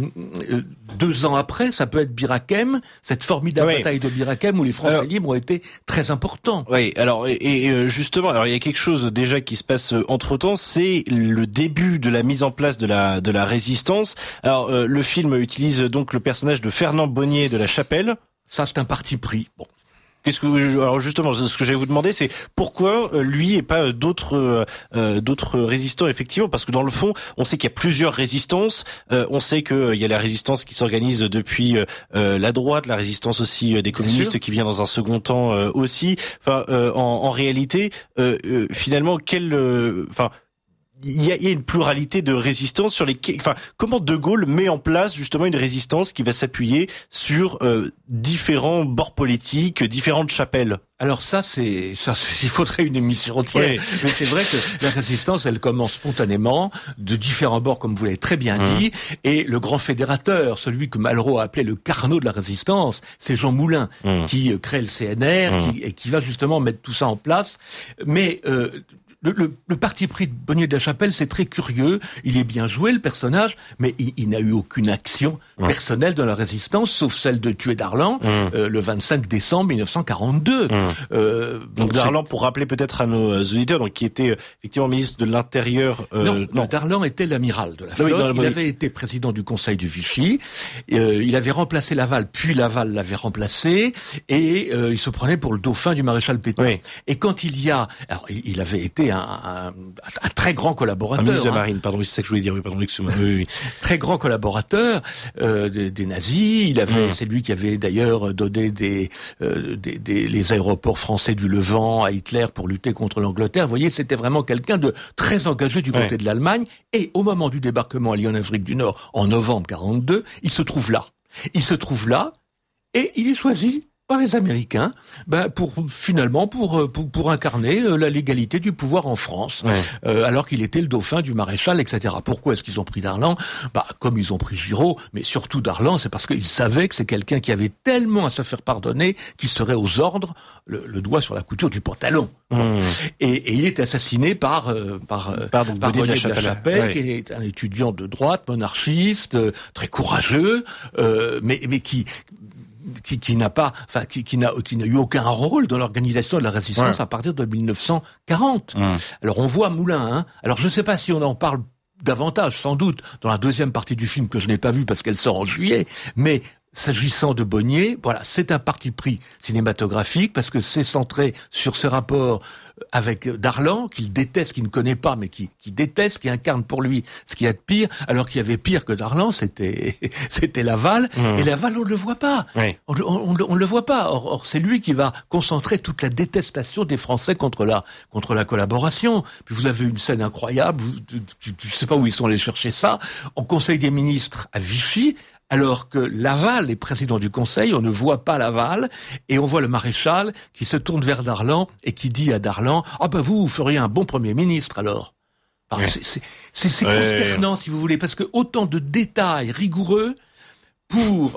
deux ans après, ça peut être Bir Hakeim, cette formidable oui. bataille de Bir Hakeim où les Français alors, libres ont été très importants. Oui, alors et, et justement, alors il y a quelque chose déjà qui se passe entre-temps, c'est le début de la mise en place de la de la résistance. Alors euh, le film utilise donc le personnage de Fernand Bonnier de La Chapelle. Ça, c'est un parti pris. Bon. Qu'est-ce que alors justement ce que je vais vous demander, c'est pourquoi lui et pas d'autres euh, d'autres résistants effectivement, parce que dans le fond on sait qu'il y a plusieurs résistances, euh, on sait qu'il euh, y a la résistance qui s'organise depuis euh, la droite, la résistance aussi euh, des communistes qui vient dans un second temps euh, aussi. Enfin euh, en, en réalité euh, euh, finalement quel enfin euh, Il y, a, il y a une pluralité de résistances sur les. Enfin, comment De Gaulle met en place justement une résistance qui va s'appuyer sur euh, différents bords politiques, différentes chapelles. Alors ça, c'est ça. Il faudrait une émission entière. Oui. Mais c'est vrai que la résistance, elle commence spontanément de différents bords, comme vous l'avez très bien mmh. dit. Et le grand fédérateur, celui que Malraux a appelé le Carnot de la résistance, c'est Jean Moulin mmh. qui crée le C N R mmh. qui, et qui va justement mettre tout ça en place. Mais euh, Le, le, le parti pris de Bonnier de la Chapelle, c'est très curieux. Il est bien joué, le personnage, mais il, il n'a eu aucune action mmh. personnelle dans la résistance, sauf celle de tuer Darlan mmh. euh, le vingt-cinq décembre mille neuf cent quarante-deux. Mmh. Euh, donc Darlan, pour rappeler peut-être à nos auditeurs, donc qui était effectivement ministre de l'Intérieur. Euh, non, non, Darlan était l'amiral de la flotte. Oui, non, il oui. avait été président du Conseil du Vichy. Euh, il avait remplacé Laval, puis Laval l'avait remplacé, et euh, il se prenait pour le dauphin du maréchal Pétain. Oui. Et quand il y a, alors il avait été Un, un, un très grand collaborateur. Un ministre de hein. la Marine, pardon, c'est ça que je voulais dire, oui, pardon, excusez-moi. Oui, oui. Très grand collaborateur euh, des, des nazis. Il avait, mmh. c'est lui qui avait d'ailleurs donné des, euh, des, des les aéroports français du Levant à Hitler pour lutter contre l'Angleterre. Vous voyez, c'était vraiment quelqu'un de très engagé du côté ouais. de l'Allemagne. Et au moment du débarquement à Lyon, en Afrique du Nord, en novembre quarante-deux, il se trouve là. Il se trouve là et il est choisi par les Américains, ben pour finalement pour pour, pour incarner la légalité du pouvoir en France, ouais. euh, alors qu'il était le dauphin du maréchal, et cetera. Pourquoi est-ce qu'ils ont pris Darlan? Bah comme ils ont pris Giraud, mais surtout Darlan, c'est parce qu'ils savaient que c'est quelqu'un qui avait tellement à se faire pardonner qu'il serait aux ordres, le, le doigt sur la couture du pantalon. Mmh. Et, et il est assassiné par euh, par par, par Bonnier de la Chapelle, de la Chapelle ouais. qui est un étudiant de droite, monarchiste, euh, très courageux, euh, mais mais qui qui, qui n'a pas, enfin, qui, qui n'a, qui n'a eu aucun rôle dans l'organisation de la résistance ouais. à partir de mille neuf cent quarante. Ouais. Alors on voit Moulin, hein. Alors je ne sais pas si on en parle davantage, sans doute, dans la deuxième partie du film que je n'ai pas vue parce qu'elle sort en juillet, mais s'agissant de Bonnier, voilà, c'est un parti pris cinématographique parce que c'est centré sur ses rapports avec Darlan, qu'il déteste, qu'il ne connaît pas, mais qui, qui déteste, qui incarne pour lui ce qu'il y a de pire, alors qu'il y avait pire que Darlan, c'était c'était Laval, mmh. et Laval, on ne le voit pas. Oui. On ne on, on, on le voit pas. Or, or, c'est lui qui va concentrer toute la détestation des Français contre la contre la collaboration. Puis vous avez une scène incroyable, vous, je ne sais pas où ils sont allés chercher ça, au Conseil des ministres à Vichy, alors que Laval est président du Conseil, on ne voit pas Laval, et on voit le maréchal qui se tourne vers Darlan et qui dit à Darlan « Ah ben vous, vous feriez un bon Premier ministre alors ». Ouais. C'est, c'est, c'est, c'est ouais. consternant si vous voulez, parce que autant de détails rigoureux pour...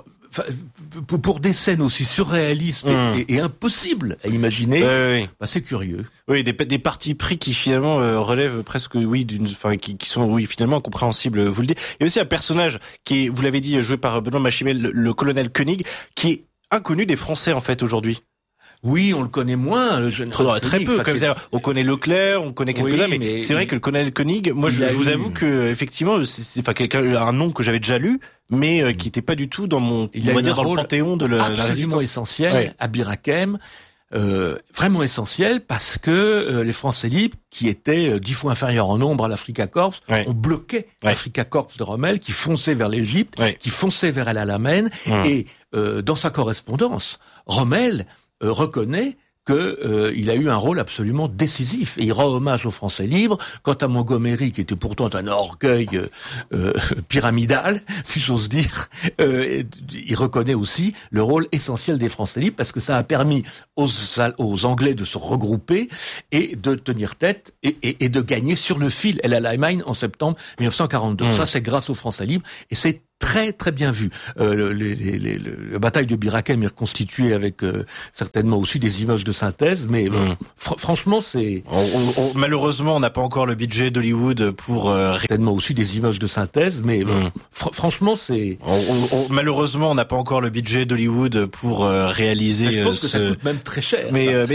Pour, pour des scènes aussi surréalistes et, mmh. et, et impossibles à imaginer, ouais, ouais. Bah c'est curieux. Oui, des, des partis pris qui finalement euh, relèvent presque, oui, d'une, enfin, qui, qui sont, oui, finalement incompréhensibles. Vous le dites. Il y a aussi un personnage qui est, vous l'avez dit, joué par Benoît Magimel, le, le colonel Koenig, qui est inconnu des Français en fait aujourd'hui. Oui, on le connaît moins, le général Très Koenig, peu, enfin, comme ça. On connaît Leclerc, on connaît quelques-uns, oui, mais, mais c'est vrai que le colonel Koenig, moi, je, je vous eu... avoue que, effectivement, c'est, c'est enfin, quelqu'un, un nom que j'avais déjà lu, mais euh, qui n'était pas du tout dans mon, il on va a dire, un dans le panthéon de la, absolument la résistance. essentiel ouais. à Bir Hakeim. Euh, vraiment essentiel parce que euh, les Français libres, qui étaient euh, dix fois inférieurs en nombre à l'Africa Corps, ouais. on bloquait ouais. l'Africa Corps de Rommel, qui fonçait vers l'Égypte, ouais. qui fonçait vers El Alamein, mmh. et euh, dans sa correspondance, Rommel euh, reconnaît que euh, il a eu un rôle absolument décisif et il rend hommage aux Français libres. Quant à Montgomery, qui était pourtant un orgueil euh, euh, pyramidal, si j'ose dire, euh, il reconnaît aussi le rôle essentiel des Français libres parce que ça a permis aux, aux Anglais de se regrouper et de tenir tête et, et, et de gagner sur le fil El Alamein en septembre mille neuf cent quarante-deux. Mmh. Ça, c'est grâce aux Français libres et c'est très très bien vu. Euh, les, les, les, la bataille de Bir Hakeim est reconstituée avec euh, certainement aussi des images de synthèse, mais bon, mmh. fr- franchement c'est... On, on, on, malheureusement, on n'a pas encore le budget d'Hollywood pour... Euh... Certainement aussi des images de synthèse, mais bon, mmh. fr- franchement c'est... On, on, malheureusement, on n'a pas encore le budget d'Hollywood pour euh, réaliser... Mais je pense euh, que ce... ça coûte même très cher. Mais, euh,